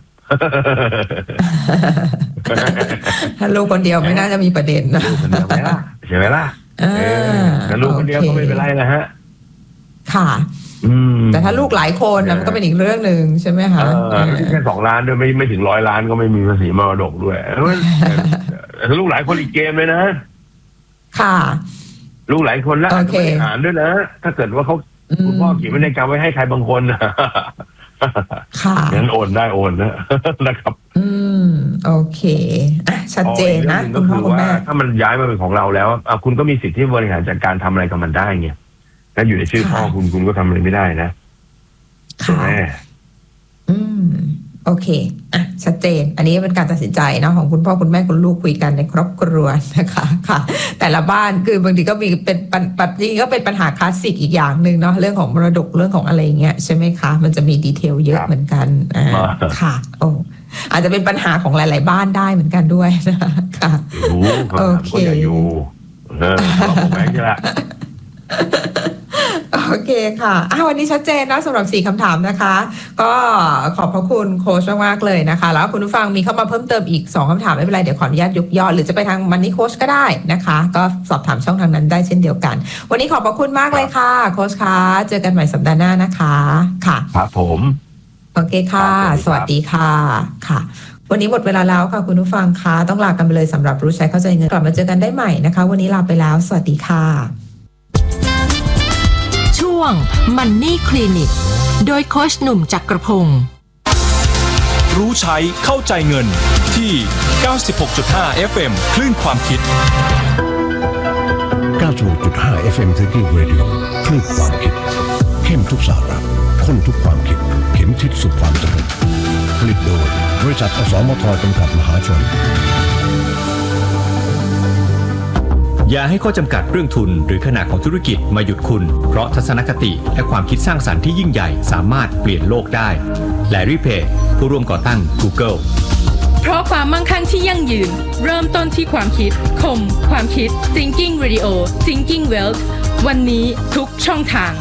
ถ้าลูกคนเดียวไม่น่าจะมีประเด็นนะลูกคนเดียวไหมล่ะใช่ไหมล่ะถ้าลูกคนเดียวก็ไม่เป็นไรนะฮะค่ะแต่ถ้าลูกหลายคนนะมันก็เป็นอีกเรื่องหนึ่งใช่ไหมคะแค่สองล้านด้วยไม่ไม่ถึงร้อยล้านก็ไม่มีภาษีมรดกด้วยถ้าลูกหลายคนอีกเกมเลยนะค่ะลูกหลายคนแล้วบริหารด้วยนะถ้าเกิดว่าเขาคุณพ่อเขียนไว้ในกรรมไว้ให้ใครบางคนค่ะงั้นโอนได้โอนนะนะครับอืมโอเคอ่ะชัดเจนนะก็คือว่าถ้ามันย้ายมาเป็นของเราแล้วอ่ะคุณก็มีสิทธิ์ที่บริหารจัดการทำอะไรกับมันได้ไงถ้าอยู่ในชื่อพ่อคุณคุณก็ทำอะไรไม่ได้นะค่ะอืมโอเคอ่ะชัดเจนอันนี้เป็นการตัดสินใจนะของคุณพ่อคุณแม่คุณลูกคุยกันในครอบครัวนะคะค่ะแต่ละบ้านคือบางทีก็มีเป็นปัจจุบันก็เป็นปัญหาคลาสสิกอีกอย่างนึงเนาะเรื่องของมรดกเรื่องของอะไรเงี้ยใช่ไหมคะมันจะมีดีเทลเยอะเหมือนกันอ่าค่ะโอ้อาจจะเป็นปัญหาของหลายๆบ้านได้เหมือนกันด้วยนะคะค่ะโอเคอยู่เออผมแม่งละโอเคค่ะอ่ะวันนี้ชัดเจนนะสำหรับสี่คำถามนะคะก็ขอบพระคุณโค้ชมากๆเลยนะคะแล้วคุณผู้ฟังมีเข้ามาเพิ่มเติมอีกสองคำถามไม่เป็นไรเดี๋ยวขออนุญาตยกยอดหรือจะไปทางมันนี่โค้ชก็ได้นะคะก็สอบถามช่องทางนั้นได้เช่นเดียวกันวันนี้ขอบพระคุณมากเลยค่ะโค้ชคะเจอกันใหม่สัปดาห์หน้านะคะค่ะครับผมโอเคค่ะสวัสดีค่ะค่ะวันนี้หมดเวลาแล้วค่ะคุณผู้ฟังคะต้องลากันไปเลยสำหรับรู้ใช้เข้าใจเงินกลับมาเจอกันได้ใหม่นะคะวันนี้ลาไปแล้วสวัสดีค่ะช่วง Money Clinic โดยโค้ชหนุ่มจักรพงศ์รู้ใช้เข้าใจเงินที่ เก้าสิบหกจุดห้า เอฟ เอ็ม คลื่นความคิดเก้าสิบหกจุดห้า เอฟ เอ็ม Thinking Radio คลื่นความคิดเข้มทุกสาระข้นทุกความคิดเข็มทิศสู่ความสำเร็จผลิตโดยบริษัทอสมทจำกัดมหาชนอย่าให้ข้อจำกัดเรื่องทุนหรือขนาดของธุรกิจมาหยุดคุณเพราะทัศนคติและความคิดสร้างสรรค์ที่ยิ่งใหญ่สามารถเปลี่ยนโลกได้แลรี่เพจผู้ร่วมก่อตั้ง Google เพราะความมั่งคั่งที่ยั่งยืนเริ่มต้นที่ความคิดคมความคิด Thinking Radio Thinking Wealth วันนี้ทุกช่องทาง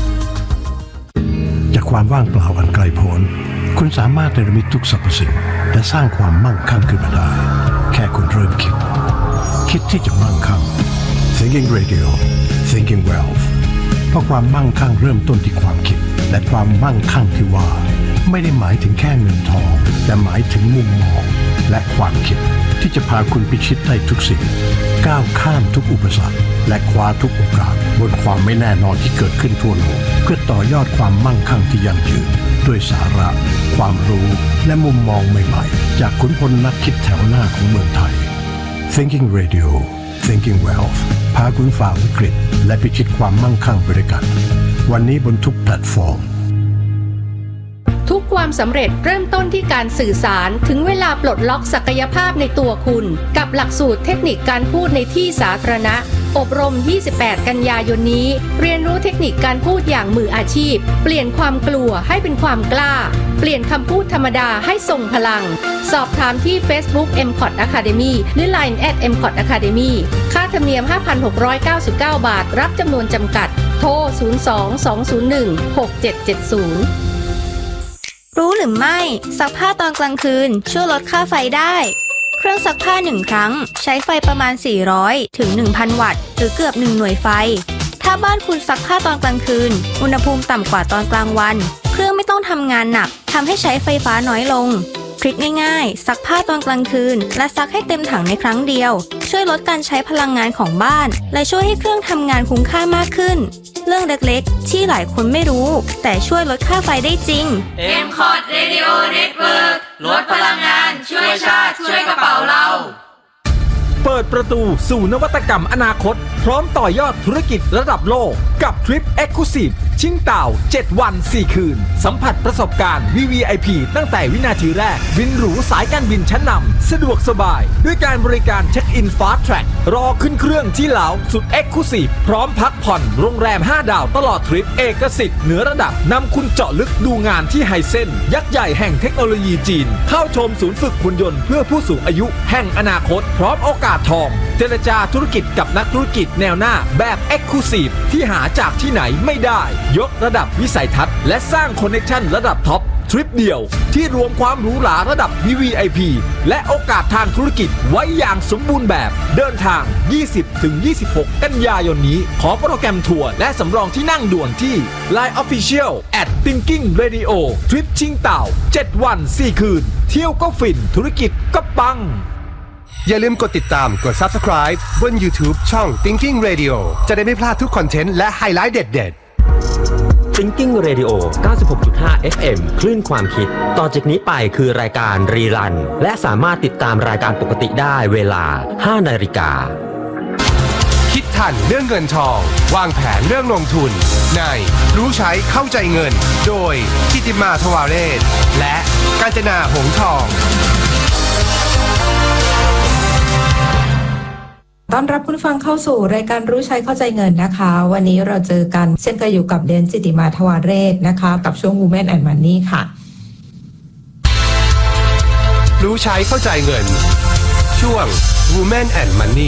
จากความว่างเปล่าอันไกลโพ้นคุณสามารถเนรมิตทุกสรรพสิ่งและสร้างความมั่งคั่งขึ้นมาได้แค่คุณเริ่มคิดคิดที่จะมั่งคั่ง Thinking Radio Thinking Wealth เพราะความมั่งคั่งเริ่มต้นที่ความคิดและความมั่งคั่งที่ว่าไม่ได้หมายถึงแค่เงินทองแต่หมายถึงมุมมองและความคิดที่จะพาคุณพิชิตได้ทุกสิ่งก้าวข้ามทุกอุปสรรคและคว้าทุกโอกาสบนความไม่แน่นอนที่เกิดขึ้นทั่วโลกเพื่อต่อยอดความมั่งคั่งที่ยั่งยืนด้วยสาระความรู้และมุมมองใหม่ๆจากขุนพลนักคิดแถวหน้าของเมืองไทย Thinking Radio Thinking Wealth พาคุณฝ่าวิกฤตและพิชิตความมั่งคั่งไปด้วยกันวันนี้บนทุกแพลตฟอร์มทุกความสำเร็จเริ่มต้นที่การสื่อสารถึงเวลาปลดล็อกศักยภาพในตัวคุณกับหลักสูตรเทคนิคการพูดในที่สาธารณะอบรมยี่สิบแปดกันยายนนี้เรียนรู้เทคนิคการพูดอย่างมืออาชีพเปลี่ยนความกลัวให้เป็นความกล้าเปลี่ยนคำพูดธรรมดาให้ทรงพลังสอบถามที่ Facebook เอ็ม คอท Academy หรือ ไลน์ แอท เอ็ม คอท Academy ค่าธรรมเนียม ห้าพันหกร้อยเก้าสิบเก้า บาทรับจำนวนจำกัดโทรศูนย์ สอง สอง ศูนย์ หนึ่ง หก เจ็ด เจ็ด ศูนย์รู้หรือไม่ซักผ้าตอนกลางคืนช่วยลดค่าไฟได้เครื่องซักผ้าหนึ่งครั้งใช้ไฟประมาณสี่ร้อยถึง หนึ่งพัน วัตต์หรือเกือบหนึ่งหน่วยไฟถ้าบ้านคุณซักผ้าตอนกลางคืนอุณหภูมิต่ำกว่าตอนกลางวันเครื่องไม่ต้องทำงานหนักทำให้ใช้ไฟฟ้าน้อยลงทริคง่ายๆซักผ้าตอนกลางคืนและซักให้เต็มถังในครั้งเดียวช่วยลดการใช้พลังงานของบ้านและช่วยให้เครื่องทำงานคุ้มค่ามากขึ้นเรื่องเล็กๆที่หลายคนไม่รู้แต่ช่วยลดค่าไฟได้จริงเอ็ม คอท Radio Network ลดพลังงานช่วยชาติช่วยกระเป๋าเราเปิดประตูสู่นวัตกรรมอนาคตพร้อมต่อยอดธุรกิจระดับโลกกับทริป Exclusive ชิงเต่าเจ็ดวันสี่คืนสัมผัสประสบการณ์ วี วี ไอ พี ตั้งแต่วินาทีแรกบินหรูสายการบินชั้นนำสะดวกสบายด้วยการบริการเช็คอิน Fast Track รอขึ้นเครื่องที่เหลาสุด Exclusive พร้อมพักผ่อนโรงแรมห้าดาวตลอดทริปเอกสิทธิ์เหนือระดับนำคุณเจาะลึกดูงานที่ไฮเซ็นยักษ์ใหญ่แห่งเทคโนโลยีจีนเข้าชมศูนย์ฝึกหุ่นยนต์เพื่อผู้สูงอายุแห่งอนาคตพร้อมโอกาสทองเจรจาธุรกิจกับนักธุรกิจแนวหน้าแบบ Exclusive ที่หาจากที่ไหนไม่ได้ยกระดับวิสัยทัศน์และสร้างคอนเนคชั่นระดับท็อปทริปเดียวที่รวมความหรูหราระดับ วี วี ไอ พี และโอกาสทางธุรกิจไว้อย่างสมบูรณ์แบบเดินทาง ยี่สิบถึงยี่สิบหก กันยายนนี้ขอโปรแกรมทัวร์และสำรองที่นั่งด่วนที่ ไลน์ Official แอท Thinking Radio ทริปชิงเต่าเจ็ดวันสี่คืนเที่ยวก็ฟินธุรกิจก็ปังอย่าลืมกดติดตามกด Subscribe บน YouTube ช่อง Thinking Radio จะได้ไม่พลาดทุกคอนเทนต์และไฮไลท์เด็ดๆ Thinking Radio เก้าสิบหกจุดห้า เอฟ เอ็ม คลื่นความคิดต่อจากนี้ไปคือรายการรีรันและสามารถติดตามรายการปกติได้เวลา ห้านาฬิกาคิดทันเรื่องเงินทองวางแผนเรื่องลงทุนในรู้ใช้เข้าใจเงินโดยกิติมาทวาเรศและกาญจนาหงส์ทองต้อนรับคุณฟังเข้าสู่รายการรู้ใช้เข้าใจเงินนะคะวันนี้เราเจอกันเช่นเคยอยู่กับเดนจิติมาทวาเรศนะคะกับช่วง Women and Money ค่ะรู้ใช้เข้าใจเงินช่วง Women and Money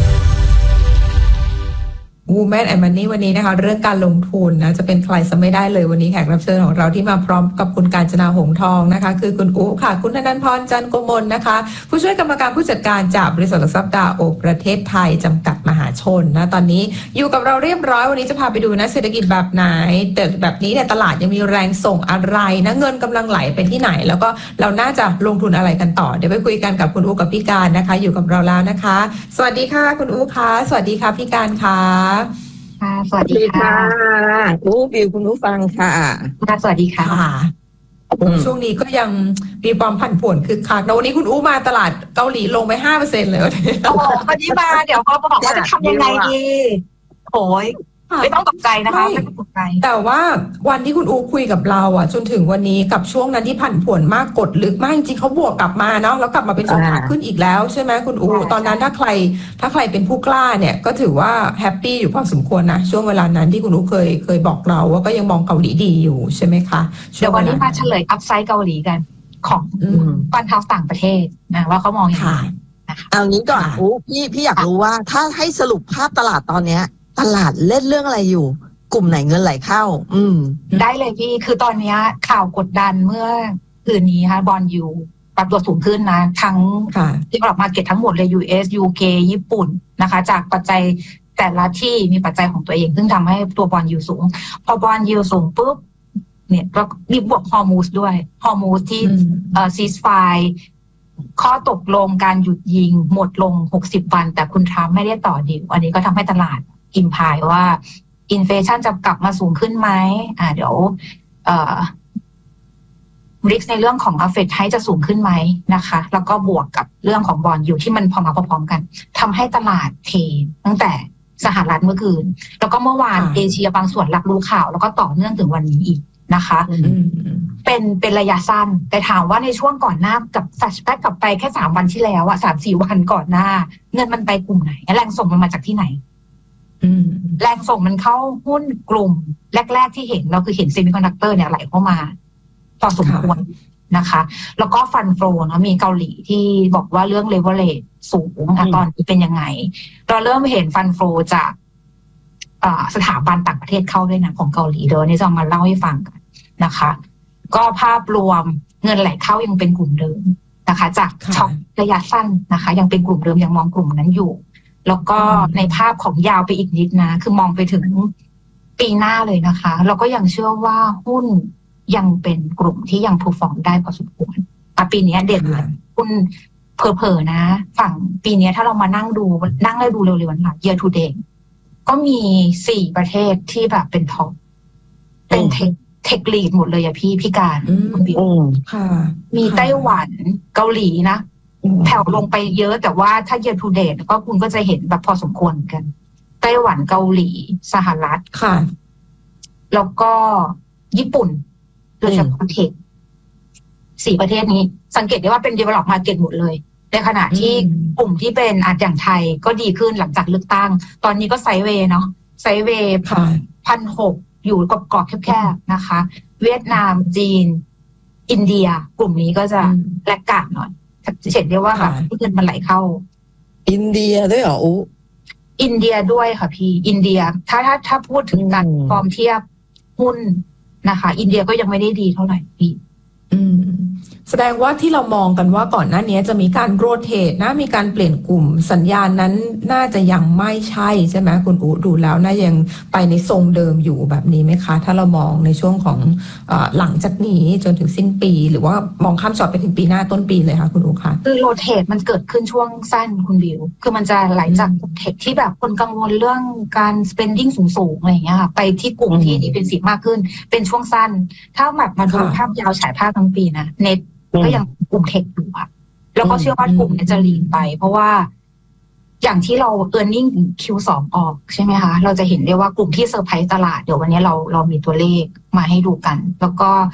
Women and Money วันนี้นะคะเรื่องการลงทุนนะจะเป็นใครซะไม่ได้เลยวันนี้แขกรับเชิญของเราที่มาพร้อมกับคุณกาญจนาหงส์ทองนะคะคือคุณอุ๊ค่ะคุณธนันท์พรจันทร์โกมลนะคะผู้ช่วยกรรมการผู้จัดการจากบริษัทหลักทรัพย์ดาโอประเทศไทยจำกัดมหาชนนะตอนนี้อยู่กับเราเรียบร้อยวันนี้จะพาไปดูนะเศรษฐกิจแบบไหนแต่แบบนี้เนี่ยตลาดยังมีแรงส่งอะไรนะเงินกำลังไหลไปที่ไหนแล้วก็เราน่าจะลงทุนอะไรกันต่อเดี๋ยวไปคุยกันกับคุณอุ๊กับพี่การนะคะอยู่กับเราแล้วนะคะสวัสดีค่ะคุณอุ๊ค่ะสวัสดีค่ะพี่การค่ะสวัสดีค่ะอู้บิวคุณผู้ฟังค่ะสวัสดีค่ะช่วงนี้ก็ยังมีความผันผวนคือคักแล้ววันนี้คุณอู้มาตลาดเกาหลีลงไป ห้าเปอร์เซ็นต์ เลยโอ้วันนี้มาเดี๋ยวเขาบอกว่าจะทำยังไงดีโอ้ยไม่ต้องตกใจนะคะไม่ต้องตกใจแต่ว่าวันที่คุณอูคุยกับเราอ่ะจนถึงวันนี้กับช่วงนั้นที่ผันผวนมากกดลึกมากจริงๆเขาบวกกลับมาเนาะแล้วกลับมาเป็นขาขึ้นอีกแล้วใช่ไหมคุณอูตอนนั้นถ้าใครถ้าใครเป็นผู้กล้าเนี่ยก็ถือว่าแฮปปี้อยู่พอสมควรนะช่วงเวลานั้นที่คุณอูเคยเคยบอกเราว่าก็ยังมองเกาหลีดีอยู่ใช่ไหมคะเดี๋ยววันนี้มาเฉลยอัพไซด์เกาหลีกันของฟันเฮาส์ต่างประเทศนะว่าเขามองยังไงเอางี้ก่อนอูพี่พี่อยากรู้ว่าถ้าให้สรุปภาพตลาดตอนเนี้ยตลาดเล่นเรื่องอะไรอยู่กลุ่มไหนเงินไหลเข้าอืมได้เลยพี่คือตอนนี้ข่าวกดดันเมื่อคืนนี้ค่ะบอนด์ยูปรับตัวสูงขึ้นนะทั้งที่ออกมาเก็ตทั้งหมดเลย ยู เอส ยู เค ญี่ปุ่นนะคะจากปัจจัยแต่ละที่มีปัจจัยของตัวเองซึ่งทำให้ตัวบอนด์ยูสูงพอบอนด์ยูสูงปุ๊บเนี่ยก็มีบวกฮอร์มูสด้วยฮอร์มูสที่เอ่อซีสไฟข้อตกลงการหยุดยิงหมดลงหกสิบวันแต่คุณทรัมป์ไม่ได้ต่อดีลอันนี้ก็ทำให้ตลาดอิมพายว่าอินเฟชั่นจะกลับมาสูงขึ้นไหมอ่าเดี๋ยวเอ่อริสในเรื่องของอัฟเฟตให้จะสูงขึ้นไหมนะคะแล้วก็บวกกับเรื่องของบอนด์อยู่ที่มันพอมาพร้อมๆกันทำให้ตลาดเทตั้งแต่สหรัฐเมื่อคืนแล้วก็เมื่อวานเอเชียบางส่วนรับรู้ข่าวแล้วก็ต่อเนื่องถึงวันนี้อีกนะคะเป็นเป็นระยะสั้นแต่ถามว่าในช่วงก่อนหน้ากับแฟลชแบ็กกลับไปแค่สามวันที่แล้วอะสามสี่วันก่อนหน้าเงินมันไปกลุ่มไหนแรงส่งมันมาจากที่ไหนแรงส่งมันเข้าหุ้นกลุ่มแรกๆที่เห็นเราคือเห็นเซมิคอนดักเตอร์เนี่ยไหลเข้ามาพอสมควรนะคะแล้วก็ฟันโฟลนะมีเกาหลีที่บอกว่าเรื่องเลเวลเลจสูงตอนนี้เป็นยังไงเราเริ่มเห็นฟันโฟลจากสถาบันต่างประเทศเข้าด้วยนะของเกาหลีเดี๋ยวนี้จะมาเล่าให้ฟังกันนะคะก็ภาพรวมเงินไหลเข้ายังเป็นกลุ่มเดิมนะคะจากช็อคระยะสั้นนะคะยังเป็นกลุ่มเดิมยังมองกลุ่มนั้นอยู่แล้วก็ในภาพของยาวไปอีกนิดนะคือมองไปถึงปีหน้าเลยนะคะเราก็ยังเชื่อว่าหุ้นยังเป็นกลุ่มที่ยังเพอร์ฟอร์มได้พอสมควรปีนี้เด่นเลยหุ้นเพอๆนะฝั่งปีนี้ถ้าเรามานั่งดูนั่งได้ดูเร็วๆค่ะ year to date ก็มีสี่ประเทศที่แบบเป็นท็อปเป็นเทคเทคลีดหมดเลยอะพี่พี่การคุณบิ๊กมีไต้หวันเกาหลีนะแผ่วลงไปเยอะแต่ว่าถ้า year to date ก็คุณก็จะเห็นแบบพอสมควรกันไต้หวันเกาหลีสหรัฐค่ะแล้วก็ญี่ปุ่นโดยเฉพาะเทคสี่ประเทศนี้สังเกตได้ว่าเป็น develop market หมดเลยในขณะที่กลุ่มที่เป็นอาจอย่างไทยก็ดีขึ้นหลังจากเลือกตั้งตอนนี้ก็ไซด์เวย์เนาะไซด์เวย์พันหกอยู่กรอบๆแคบๆนะคะเวียดนามจีนอินเดียกลุ่มนี้ก็จะแลกกาดหน่อยเห็นได้ว่าแบบเงินมันไหลเข้าอินเดียด้วยเหรออูอินเดียด้วยค่ะพี่อินเดียถ้าถ้าถ้าพูดถึงการฟอร์มเทียบหุ้นนะคะอินเดียก็ยังไม่ได้ดีเท่าไหร่พี่อืมแสดงว่าที่เรามองกันว่าก่อนหน้านี้จะมีการโรเตทนะมีการเปลี่ยนกลุ่มสัญญาณนั้นน่าจะยังไม่ใช่ใช่ไหมคุณอูดูแล้วน่ายังไปในทรงเดิมอยู่แบบนี้ไหมคะถ้าเรามองในช่วงของเอ่อหลังจากนี้จนถึงสิ้นปีหรือว่ามองข้ามช็อตไปถึงปีหน้าต้นปีเลยคะคุณอูคะคือโรเตทมันเกิดขึ้นช่วงสั้นคุณบิวคือมันจะไหลจากเทคที่แบบคนกังวลเรื่องการ spending สูงๆอะไรอย่างเงี้ยค่ะไปที่กลุ่มที่ defensive มากขึ้นเป็นช่วงสั้นถ้าแบบมาดูภาพยาวฉายภาพทั้งปีนะเน็ตก็ยังกลุ่มเทคอยู่ค่ะแล้วก็เชื่อว่ากลุ่มนี้จะลีนไปเพราะว่าอย่างที่เรา earning คิว สอง ออกใช่ไหมคะเราจะเห็นได้ว่ากลุ่มที่เซอร์ไพรส์ตลาดเดี๋ยววันนี้เราเรามีตัวเลขมาให้ดูกันแล้วก็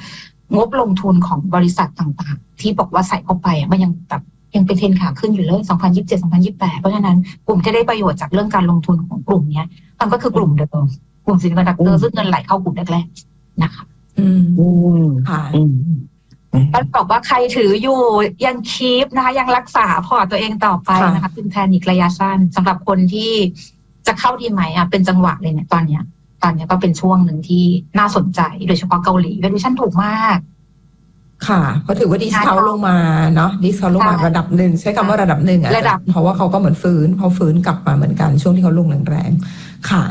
งบลงทุนของบริษัทต่างๆที่บอกว่าใส่เข้าไปมันยังแบบยังเป็นเทรนขาขึ้นอยู่เลยสองพันยี่สิบเจ็ด สองพันยี่สิบแปดเพราะฉะนั้นกลุ่มที่ได้ประโยชน์จากเรื่องการลงทุนของกลุ่มนี้มันก็คือกลุ่มเดิมกลุ่มซิลิคอนดักเตอร์ซึ่งเงินไหลเข้ากลุ่มแรกๆนะคะอืมค่ะแล้วบอกว่าใครถืออยู่ยังคีปนะคะยังรักษาพอร์ตตัวเองต่อไปนะคะเป็นแพนิคระยะสั้นสำหรับคนที่จะเข้าดีไหมอ่ะเป็นจังหวะเลยเนี่ยตอนเนี้ยตอนนี้ก็เป็นช่วงหนึ่งที่น่าสนใจโดยเฉพาะเกาหลีvaluationถูกมากค่ะเพราะถือว่าดิสเขาลงมาเนาะดิสเขาลงมาระดับหนึ่งใช้คำว่าระดับหนึ่งอะเพราะว่าเขาก็เหมือนฟื้นพอฟื้นกลับมาเหมือนกันช่วงที่เขาลงแรงๆค่ะ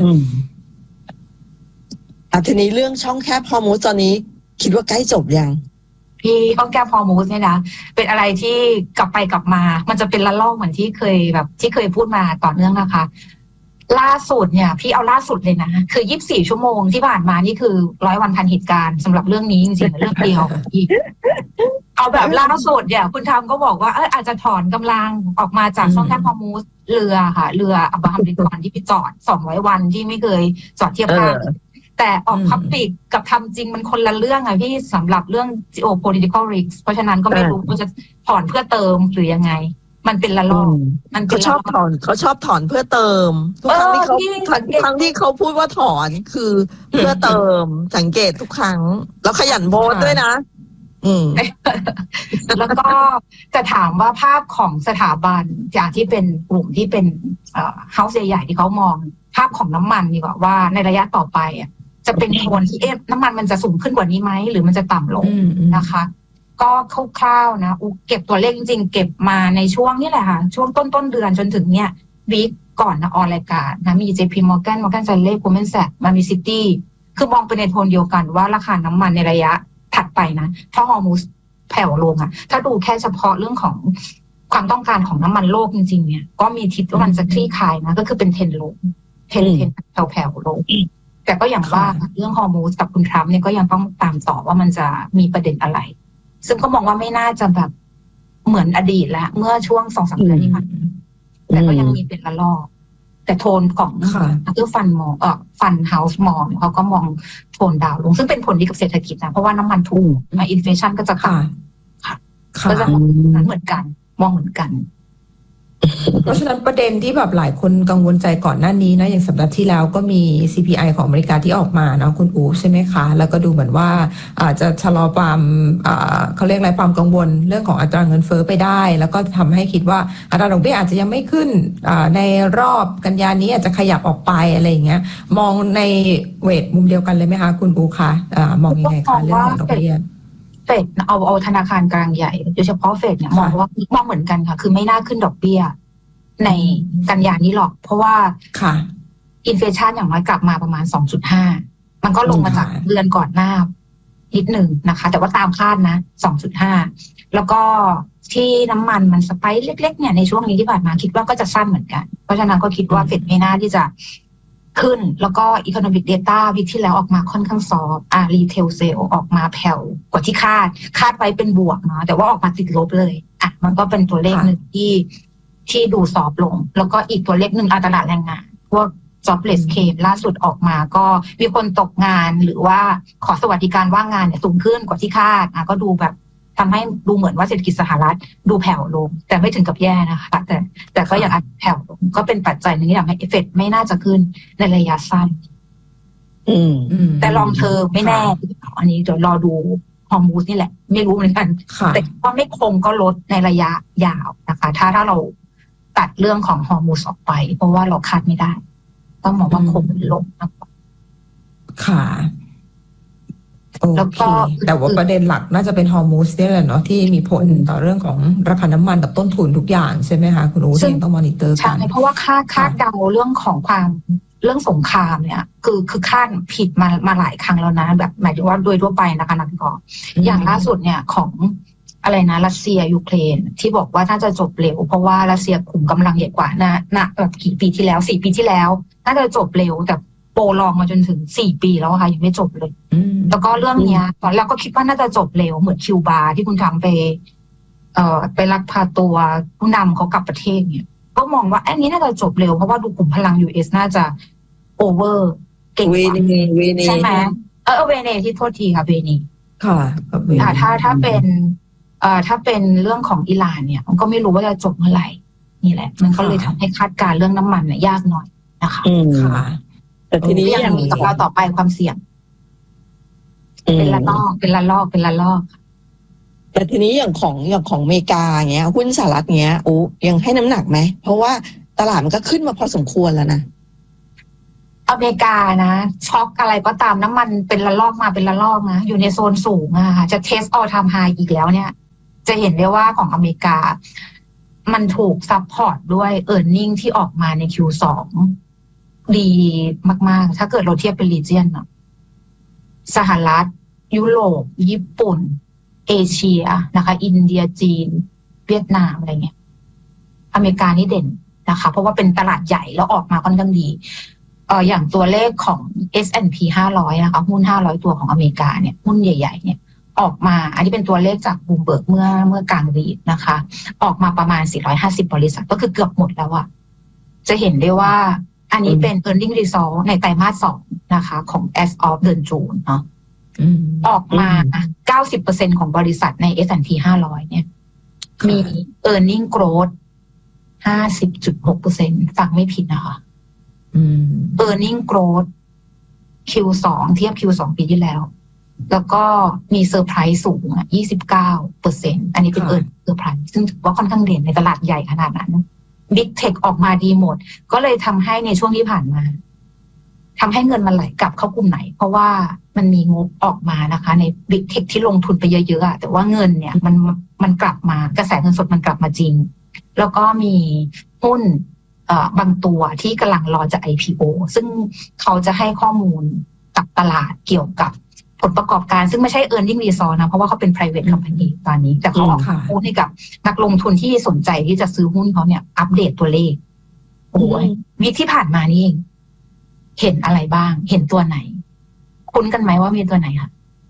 อ่ะทีนี้เรื่องช่องแคบฮอร์โมนตอนนี้คิดว่าใกล้จบยังพี่ช่องแคบฮอร์โมนเนี่ยนะเป็นอะไรที่กลับไปกลับมามันจะเป็นละลอกเหมือนที่เคยแบบที่เคยพูดมาต่อเนื่องนะคะล่าสุดเนี่ยพี่เอาล่าสุดเลยนะคือยี่สิบสี่ชั่วโมงที่ผ่านมานี่คือร้อยวันพันเหตุการณ์สำหรับเรื่องนี้จริงๆเรื่องเดียวเอาแบบล่าสุดเนี่ยคุณทำก็บอกว่าเอออาจจะถอนกำลังออกมาจากช่องแคบฮอร์โมนเรือค่ะเรืออับราฮัมลินคอล์นที่ไปจอดสองร้อยวันที่ไม่เคยจอดเทียบท่าแต่ออกพับปิกกับทำจริงมันคนละเรื่องอะพี่สำหรับเรื่อง geopolitical risk เพราะฉะนั้นก็ไม่รู้ว่าจะถอนเพื่อเติมหรือยังไงมันเป็นละลอกมันเขาชอบถอนเขาชอบถอนเพื่อเติมทุกครั้งที่เขาครั้งที่เขาพูดว่าถอนคือเพื่อเติมสังเกตทุกครั้งแล้วขยันโพสด้วยนะอืมแล้วก็จะถามว่าภาพของสถาบันจากที่เป็นกลุ่มที่เป็นเอ่อเฮาส์ใหญ่ๆที่เขามองภาพของน้ำมันดีกว่าว่าในระยะต่อไปอ่ะจะเป็นโทนที่เอ๊ะน้ำมันมันจะสูงขึ้นกว่านี้ไหมหรือมันจะต่ำลงนะคะก็คร่าวๆนะเก็บตัวเลขจริงๆเก็บมาในช่วงนี้แหละค่ะช่วงต้นต้นเดือนจนถึงเนี่ยวีคก่อนนะออนรายการนะมี เจ พี Morgan Morgan Stanley Goldman Sachs มามี Citi คือมองไปในโทนเดียวกันว่าราคาน้ำมันในระยะถัดไปนะถ้าฮอร์โมนแผ่วลงอ่ะถ้าดูแค่เฉพาะเรื่องของความต้องการของน้ำมันโลกจริงๆเนี่ยก็มีทิศว่ามันจะคลี่คลายนะก็คือเป็นเทรนลงเทรนเทรนแผ่วๆลงแต่ก็อย่างว่าเรื่องฮอร์โมนกับคุณทรัมป์เนี่ยก็ยังต้องตามต่อว่ามันจะมีประเด็นอะไรซึ่งก็มองว่าไม่น่าจะแบบเหมือนอดีตแล้วเมื่อช่วงสองสามเดือนที่ผ่านมาแต่ก็ยังมีเป็นละลอกแต่โทนของนักลงทุนฟันมองเอ่อฟันเฮาส์มองเขาก็มองโทนดาวลงซึ่งเป็นผลดีกับเศรษฐกิจนะเพราะว่าน้ำมันถูกมาอินเฟลชันก็จะต่ำค่ะก็จะเหมือนกันมองเหมือนกันเพราะฉะนั้นประเด็นที่แบบหลายคนกังวลใจก่อนหน้านี้นะอย่างสัปดาห์ที่แล้วก็มี ซี พี ไอ ของอเมริกาที่ออกมาเนาะคุณอู๋ใช่ไหมคะแล้วก็ดูเหมือนว่าอาจจะชะลอความเขาเรียกอะไรความกังวลเรื่องของอัตราเงินเฟ้อไปได้แล้วก็ทำให้คิดว่าอัตราดอกเบี้ยอาจจะยังไม่ขึ้นในรอบกันยานี้อาจจะขยับออกไปอะไรอย่างเงี้ยมองในเวทมุมเดียวกันเลยไหมคะคุณอู๋คะมองยังไงคะเรื่องของดอกเบี้ยเฟดเอาเอาธนาคารกลางใหญ่โดยเฉพาะเฟดเนี่ยมองว่ามองเหมือนกันค่ะคือไม่น่าขึ้นดอกเบี้ยในกันยานี้หรอกเพราะว่าค่ะอินเฟลชันอย่างน้อยกลับมาประมาณ สองจุดห้า มันก็ลงมาจากเดือนก่อนหน้านิดหนึ่งนะคะแต่ว่าตามคาดนะ สองจุดห้า แล้วก็ที่น้ำมันมันสไปค์เล็กๆเนี่ยในช่วงนี้ที่ผ่านมาคิดว่าก็จะสั้นเหมือนกันเพราะฉะนั้นก็คิดว่าเฟดไม่น่าที่จะขึ้นแล้วก็ Economic Data วิกที่แล้วออกมาค่อนข้างซอฟอ่า Retail Sale ออกมาแผ่วกว่าที่คาดคาดไว้เป็นบวกเนาะแต่ว่าออกมาติดลบเลยอ่ะมันก็เป็นตัวเลขหนึ่งที่ที่ดูซอฟลงแล้วก็อีกตัวเลขหนึ่งตลาดแรงงานพวก jobless claim ล่าสุดออกมาก็มีคนตกงานหรือว่าขอสวัสดิการว่างงานเนี่ยสูงขึ้นกว่าที่คาดอ่ะก็ดูแบบทำให้ดูเหมือนว่าเศรษฐกิจสหรัฐดูแผ่วลงแต่ไม่ถึงกับแย่นะคะแต่แต่ก็ยังแผ่วลงก็เป็นปัจจัยหนึ่งที่ทำให้เอฟเฟกต์ไม่น่าจะขึ้นในระยะสั้นอืมแต่ลองเธอไม่แน่อันนี้เดี๋ยวรอดูฮอร์โมนนี่แหละไม่รู้เหมือนกันแต่ว่าไม่คงก็ลดในระยะยาวนะคะถ้าถ้าเราตัดเรื่องของฮอร์โมนออกไปเพราะว่าเราคาดไม่ได้ต้องมองว่าคงลงมากกว่าค่ะแล้วก็แต่ว่าประเด็นหลักน่าจะเป็นฮอร์โมนนี่แหละเนาะที่มีผลต่อเรื่องของราคาน้ำมันกับต้นทุนทุกอย่างใช่ไหมคะคุณอู๋ที่ต้องมอนิเตอร์กันใช่เพราะว่าคาดคาดเดาเรื่องของความเรื่องสงครามเนี่ยคือคือคาดผิดมามาหลายครั้งแล้วนะแบบหมายถึงว่าโดยทั่วไปนะคะนักก่ออย่างล่าสุดเนี่ยของอะไรนะรัสเซียยูเครนที่บอกว่าน่าจะจบเร็วเพราะว่ารัสเซียขุมกำลังใหญ่กว่านะนะแบบกี่ปีที่แล้วสี่ปีที่แล้วน่าจะจบเร็วแต่โปรลองมาจนถึงสี่ปีแล้วค่ะยังไม่จบเลยแล้วก็เรื่องเนี้ยตอนแรกก็คิดว่าน่าจะจบเร็วเหมือนคิวบาที่คุณทำไปเอ่อไปลักพาตัวผู้นำเขากลับประเทศเนี่ยก็มองว่าอันนี้น่าจะจบเร็วเพราะว่าดูกลุ่มพลัง ยู เอส น่าจะโอเวอร์เก่งกว่าใช่ไหมเออเวเนที่โทษทีค่ะเวเนค่ะอ่าถ้าถ้าเป็นเอ่อถ้าเป็นเรื่องของอิหร่านเนี่ยมันก็ไม่รู้ว่าจะจบเมื่อไหร่นี่แหละมันก็เลยทำให้คาดการเรื่องน้ำมันเนี่ยยากหน่อยนะคะค่ะแต่ทีนี้อย่างกับเราต่อไปความเสี่ยงเป็นละลอกเป็นละลอกเป็นละลอกแต่ทีนี้อย่างของอย่างของอเมริกาเงี้ยหุ้นสหรัฐเงี้ยโอ้ยังให้น้ำหนักไหมเพราะว่าตลาดมันก็ขึ้นมาพอสมควรแล้วนะอเมริกานะช็อกอะไรก็ตามน้ำมันเป็นละลอกมาเป็นละลอกนะอยู่ในโซนสูงอะค่ะจะเทสออลไทม์ไฮอีกแล้วเนี่ยจะเห็นได้ว่าของอเมริกามันถูกซัพพอร์ตด้วย earning ที่ออกมาใน คิว สอง ดีมากๆถ้าเกิดเราเทียบเป็น region เนาะสหรัฐยุโรปญี่ปุ่นเอเชียนะคะอินเดียจีนเวียดนามอะไรเงี้ยอเมริกานี่เด่นนะคะเพราะว่าเป็นตลาดใหญ่แล้วออกมาค่อนข้างดีเอ่ออย่างตัวเลขของ เอส แอนด์ พี ห้าร้อยนะคะหุ้นห้าร้อยตัวของอเมริกาเนี่ยหุ้นใหญ่ๆเนี่ยออกมาอันนี้เป็นตัวเลขจากบูมเบิร์กเมื่อเมื่อกลางวีคนะคะออกมาประมาณสี่ร้อยห้าสิบบริษัทก็คือเกือบหมดแล้วอะจะเห็นได้ว่าอันนี้เป็น earning result ในไตรมาสสองนะคะของ as of เดือนจูนเนาะออกมา เก้าสิบเปอร์เซ็นต์ ของบริษัทใน เอส แอนด์ พี ห้าร้อยเนี่ยมี earning growth ห้าสิบจุดหกเปอร์เซ็นต์ ฟังไม่ผิดนะคะ earning growth คิว สอง เทียบ คิว สอง ปีที่แล้วแล้วก็มีเซอร์ไพรส์สูงอ่ะ ยี่สิบเก้าเปอร์เซ็นต์ อันนี้เป็นเออเซอร์ไพรส์ซึ่งถือว่าค่อนข้างเด่นในตลาดใหญ่ขนาดนั้น Big Tech ออกมาดีหมดก็เลยทำให้ในช่วงที่ผ่านมาทำให้เงินมันไหลกลับเข้ากลุ่มไหนเพราะว่ามันมีงบออกมานะคะใน Big Tech ที่ลงทุนไปเยอะๆแต่ว่าเงินเนี่ยมันมันกลับมากระแสเงินสดมันกลับมาจริงแล้วก็มีหุ้นบางตัวที่กำลังรอจะ ไอ พี โอ ซึ่งเขาจะให้ข้อมูลกับตลาดเกี่ยวกับผลประกอบการซึ่งไม่ใช่ earning result นะเพราะว่าเขาเป็น private company ตอนนี้แต่เขาออกมาพูดให้กับนักลงทุนที่สนใจที่จะซื้อหุ้นเขาเนี่ยอัปเดตตัวเลขโอ้ยวิกที่ผ่านมานี่เองเห็นอะไรบ้างเห็นตัวไหนคุ้นกันไหมว่ามีตัวไหนคะ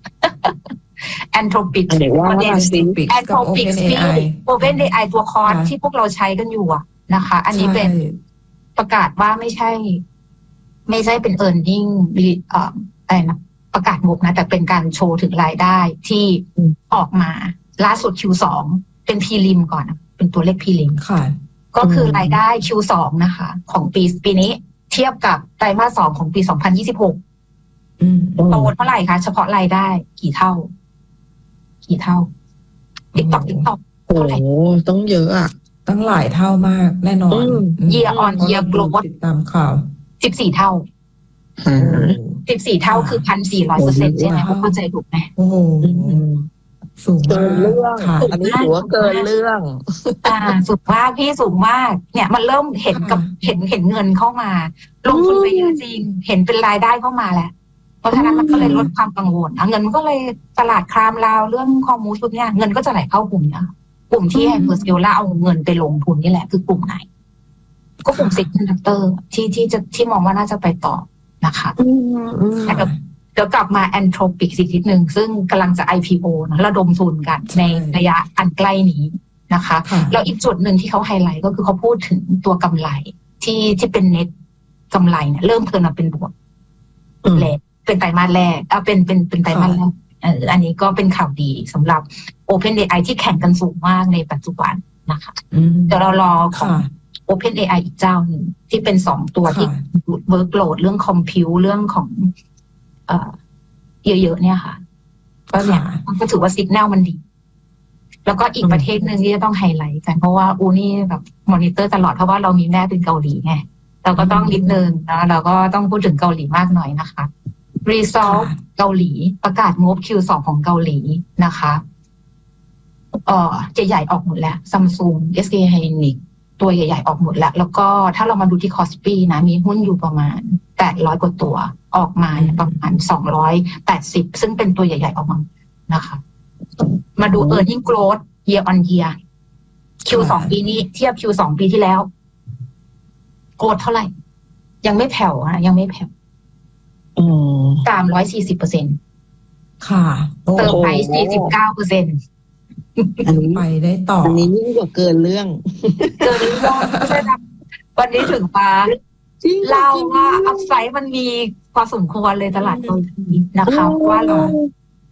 Anthropic เดี๋ยวว่า Anthropic Open เอ ไอ ตัวคอร์สที่พวกเราใช้กันอยู่อะนะคะอันนี้เป็นประกาศว่าไม่ใช่ไม่ใช่เป็น earning เอ่ออะไรนะประกาศงบนะแต่เป็นการโชว์ถึงรายได้ที่ออกมาล่าสุด คิว สอง เป็นพรีลิมก่อนเป็นตัวเลขพรีลิมก็คือรายได้ คิว สอง นะคะของปีปีนี้เทียบกับไตรมาสสองของปีสองพันยี่สิบหกโตเท่าไหร่คะเฉพาะรายได้กี่เท่ากี่เท่า TikTok TikTok โอ้โหต้องเยอะอ่ะตั้งหลายเท่ามากแน่นอน year on year growth ติดตามข่าวสิบสี่เท่าสิบสี่เท่าคือ หนึ่งพันสี่ร้อยเปอร์เซ็นต์ ใช่ไหมเข้าใจถูกไหมโอ้โหสูงเกินเรื่องอันนี้ถือว่าเกินเรื่องอ่าสูงมากพี่สูงมากเนี่ยมันเริ่มเห็นกับเห็นเห็นเงินเข้ามาลงทุนไปเยอะจริงเห็นเป็นรายได้เข้ามาแล้วเพราะฉะนั้นมันก็เลยลดความกังวลเงินมันก็เลยตลาดครามลาวเรื่องข้อมูลชุดเนี้ยเงินก็จะไหลเข้ากลุ่มเนี้ยกลุ่มที่ไฮเปอร์สเกลล่าเอาเงินไปลงทุนนี่แหละคือกลุ่มไหนก็กลุ่มเซ็กคอนดักเตอร์ที่ที่จะที่มองว่าน่าจะไปต่อนะคะแต่เดี๋ยวกลับมาแอนโทรปิกสิทีหนึ่งซึ่งกำลังจะ ไอ พี โอ นะระดมทุนกันในระยะอันใกล้นี้นะคะแล้วอีกจุดหนึ่งที่เขาไฮไลท์ก็คือเขาพูดถึงตัวกำไรที่ที่เป็นเน็ตกำไรเนี่ยเริ่มเทิร์นมาเป็นบวกแรกเป็นไตรมาสแรกเอาเป็นเป็นเป็นไตรมาสแรกเอออันนี้ก็เป็นข่าวดีสำหรับ Open เอ ไอ ที่แข่งกันสูงมากในปัจจุบันนะคะเดี๋ยวเรารอของ Open เอ ไอ อีกเจ้าหนึ่งที่เป็นสองตัวที่เวิร์กโหลดเรื่องคอมพิวเรื่องของเอ่อเยอะๆเนี่ยค่ะก็เนี่ยก็ถือว่าซิกแนลมันดีแล้วก็อีกประเทศหนึ่งที่จะต้องไฮไลท์กันเพราะว่าอูนี่แบบมอนิเตอร์ตลอดเพราะว่าเรามีแม่เป็นเกาหลีไงเราก็ต้องนิดนึงนะเราก็ต้องพูดถึงเกาหลีมากหน่อยนะคะ Result เกาหลีประกาศงบ คิว สอง ของเกาหลีนะคะเอ่อใหญ่ๆออกหมดแล้ว Samsung เอส เค Hynix ตัวใหญ่ๆออกหมดแล้วแล้วก็ถ้าเรามาดูที่คอสปีนะมีหุ้นอยู่ประมาณแปดร้อยกว่าตัวออกมาประมาณสองร้อยแปดสิบซึ่งเป็นตัวใหญ่ๆออกมานะคะมาดู earning growth year on year คิว สอง ปีนี้เทียบ คิว สอง ปีที่แล้วโกรธเท่าไหร่ยังไม่แผ่วนะยังไม่แผ่วสามร้อยสี่สิบเปอร์เซ็นต์ค่ะเติมไปสี่สิบเก้าเปอร์เซ็นต์อันนี้ไปได้ต่ออันนี้ยิ่งกว่าเกินเรื่องเกินเรื่องใช่ไหมวันนี้ถึงมาเล่าว่าอัพไซด์มันมีพอสมควรเลยตลาดตัวนี้นะคะว่าเรา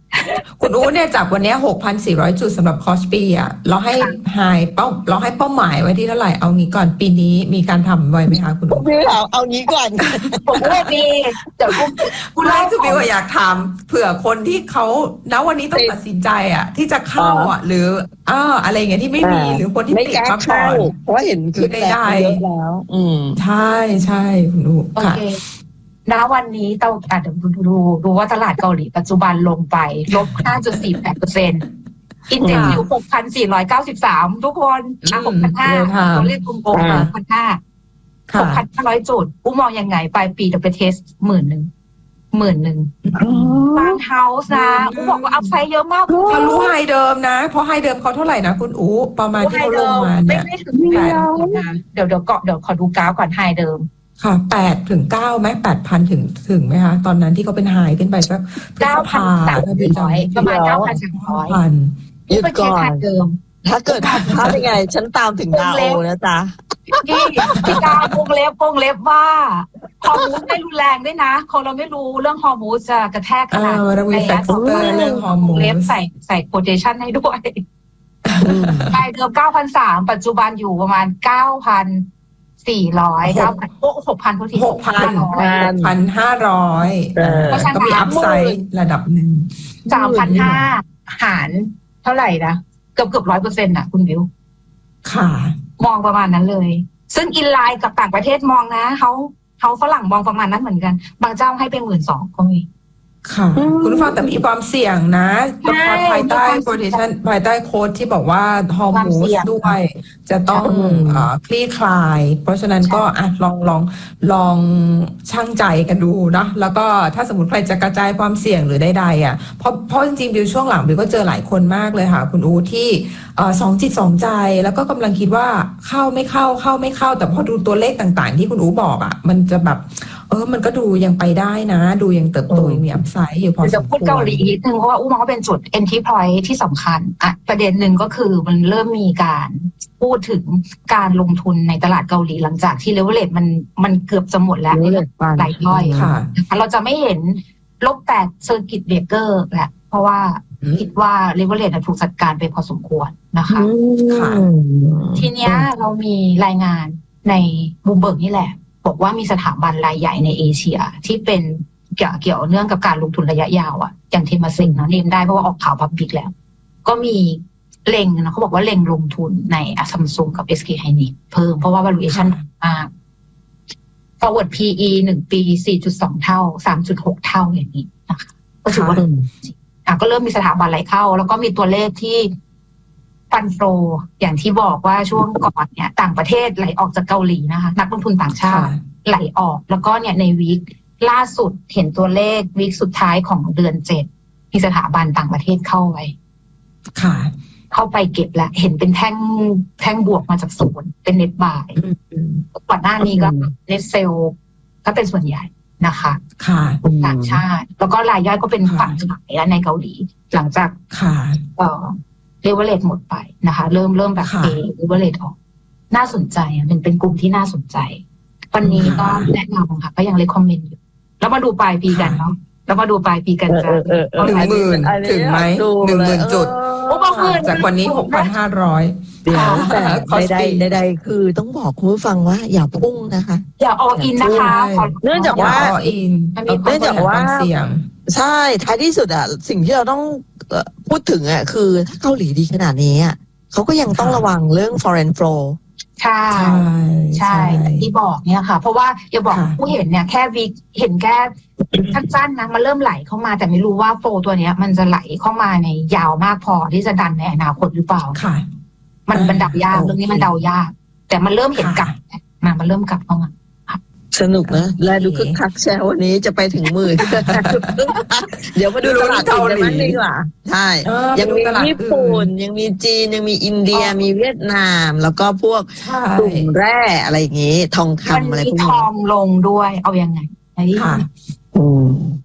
คุณอู๋เนี่ยจากวันนี้ หกพันสี่ร้อย จุดสำหรับคอสปีอ่ะเราให้ไฮเป้าเราให้เป้าหมายไว้ที่เท่าไหร่เอางี้ก่อนปีนี้มีการทำไว้ไหมคะคุณอู๋พี่เอาเอางี้ก่อนผมไม่มีเดี๋ยวคุณไล่คือพี่ว่าอยากถามเผื่อคนที่เขาณวันนี้ต้องตัดสินใจอ่ะที่จะเข้าอ่ะหรืออ่าอะไรเงี้ยที่ไม่มีหรือคนที่ติดมาก่อนเพราะเห็นคือได้ได้แล้วอืมใช่ใช่คุณอู๋ค่ะณวันนี้เราอาจจะดูดูดูว่าตลาดเกาหลีปัจจุบันลงไปลบ ห้าจุดสี่แปดเปอร์เซ็นต์ อินเด็กซ์อยู่ หกพันสี่ร้อยเก้าสิบสาม ทุกคนอ่ะ หกพันห้าร้อย ตัวเลขกลมๆ หกพันห้าร้อย หกพันห้าร้อย จุดอู้มองยังไงปลายปีจะไปเทสหมื่นหนึ่งหมื่นหนึ่งบางเฮาส์นะอู้บอกว่าอัพไซด์เยอะมากทะลุไฮเดิมนะเพราะไฮเดิมเขาเท่าไหร่นะคุณอู๋ประมาณที่เขาลงมาเนี่ยไม่ถึงแปดนะเดี๋ยวเดี๋ยวเกาะเดี๋ยวขอดูกราฟก่อนไฮเดิมค่ะแปดถึงเก้าไหมแปดพันถึงถึงไหมคะตอนนั้นที่เขาเป็นไฮขึ้นไปสักเก้าพันสามร้อยประมาณเก้าพันสามร้อยหยุดก่อนถ้าเกิดถ้าเป็นไงฉันตามถึงดาวนะจ๊ะพี่พี่ดาววงเล็บวงเล็บว่าฮอร์โมนไม่รุนแรงด้วยนะคนเราไม่รู้เรื่องฮอร์โมนจะกระแทกขนาดไหนเรื่องฮอร์โมนเล็บใส่ใส่โคเทชันให้ด้วยไฮเดิมเก้าพันสามปัจจุบันอยู่ประมาณเก้าพันสี่ร้อยเก้าพันโอ้หกพันทุกทีหกพันหกพันห้าร้อยก็มีอัพไซด์ระดับหนึ่งสามพันห้าหารเท่าไหร่นะเกือบเกือบร้อยเปอร์เซ็นต์อ่ะคุณวิวค่ะมองประมาณนั้นเลยซึ่งอินไลน์กับต่างประเทศมองนะเขาเขาฝรั่งมองประมาณนั้นเหมือนกันบางเจ้าให้ไปหมื่นสองก็มีค่ะคุณผู้ฟังแต่มีความเสี่ยงนะภายใต้โปรเทชั่นภายใต้โค้ดที่บอกว่าฮอร์โมนด้วยจะต้องคลี่คลายเพราะฉะนั้นก็อ่ะลองลองลองชั่งใจกันดูนะแล้วก็ถ้าสมมติใครจะกระจายความเสี่ยงหรือใดๆอ่ะเพราะเพราะจริงๆบิวช่วงหลังบิวก็เจอหลายคนมากเลยค่ะคุณอูที่สองจิตสองใจแล้วก็กำลังคิดว่าเข้าไม่เข้าเข้าไม่เข้าแต่พอดูตัวเลขต่างๆที่คุณอูบอกอ่ะมันจะแบบเออมันก็ดูยังไปได้นะดูยังเติบโตยังมีอัพไซด์อยู่พอสมควรจะพูดเกาหลีนิดนึงเพราะว่าอู้มองว่าเป็นจุด entry point ที่สำคัญอ่ะประเด็นหนึ่งก็คือมันเริ่มมีการพูดถึงการลงทุนในตลาดเกาหลีหลังจากที่เลเวลเลทมันมันเกือบจะหมดแล้วหลายร้อยค่ะเราจะไม่เห็นลบแปดเซอร์กิตเบรกเกอร์แหละเพราะว่าคิดว่าเลเวลเลทถูกจัดการไปพอสมควรนะคะค่ะทีเนี้ยเรามีรายงานในบูมเบิร์กนี่แหละบอกว่ามีสถาบันรายใหญ่ในเอเชียที่เป็นเกี่ยวเกี่ยวเนื่องกับการลงทุนระยะยาวอ่ะอย่างเทมาเซ็งนะเนมได้เพราะว่าออกข่าวพับบิกแล้วก็มีเล็งนะเขาบอกว่าเล็งลงทุนในซัมซุงกับ เอส เค Hynix เพิ่มเพราะว่า valuation มาก forward พี อี หนึ่งปี สี่จุดสอง เท่า สามจุดหก เท่าอย่างนี้นะคะก็ถือว่าอ่ะก็เริ่มมีสถาบันไหลเข้าแล้วก็มีตัวเลขที่ฟันโฟอย่างที่บอกว่าช่วงก่อนเนี่ยต่างประเทศไหลออกจากเกาหลีนะคะนักลงทุนต่างชาติไหลออกแล้วก็เนี่ยในวีคล่าสุดเห็นตัวเลขวีคสุดท้ายของเดือนเจ็ดมีสถาบันต่างประเทศเข้าไว้ค่ะเข้าไปเก็บแล้วเห็นเป็นแท่งแท่งบวกมาจากศูนย์เป็นเน็ตบายก่อนหน้านี้ก็เน็ตเซลก็เป็นส่วนใหญ่นะคะค่ะต่างชาติแล้วก็รายย่อยก็เป็นฝั่งขายแล้วในเกาหลีหลังจากค่ะเอ่อเลเวลเลทหมดไปนะคะเริ่มเริ่มแบบเอเลเวลเลทออกน่าสนใจอ่ะเป็นเป็นกลุ่มที่น่าสนใจวันนี้ก็แนะนำค่ะก็ยังเลคคอมเมนต์อยู่แล้วมาดูปลายปีกันเนาะแล้วมาดูปลายปีกันจะหนึ่งหมื่นถึงไหมหนึ่งหมื่นจุดจากวันนี้หกพันห้าร้อยเดี๋ยวแต่ใดๆใดๆคือต้องบอกคุณผู้ฟังว่าอย่าพุ่งนะคะอย่าอออินนะคะเนื่องจากว่าเนื่องจากว่าใช่ท้ายที่สุดอ่ะสิ่งที่เราต้องพูดถึงอ่ะคือถ้าเกาหลีดีขนาดนี้อ่ะเขาก็ยังต้องระวังเรื่อง foreign flow ใช่ใช่ที่บอกเนี่ยค่ะเพราะว่าอย่าบอกผู้เห็นเนี่ยแค่วิเห็นแค่สั้นๆนะมันเริ่มไหลเข้ามาแต่ไม่รู้ว่าโฟตัวเนี้ยมันจะไหลเข้ามาในยาวมากพอที่จะดันในอนาคตหรือเปล่าค่ะมันมันเดายากเรื่องนี้มันเดายากแต่มันเริ่มเห็นกลับมามันเริ่มกลับเข้ามาสนุกนะและดูคึกคักแชร์วันนี้จะไปถึงหมื่นเดี๋ยวมาดูตลาดอื่นกันดีกว่าใช่ยังมีญี่ปุ่นยังมีจีนยังมีอินเดียมีเวียดนามแล้วก็พวกกลุ่มแร่อะไรอย่างงี้ทองคำอะไรพวกนี้ทองลงด้วยเอายังไงค่ะ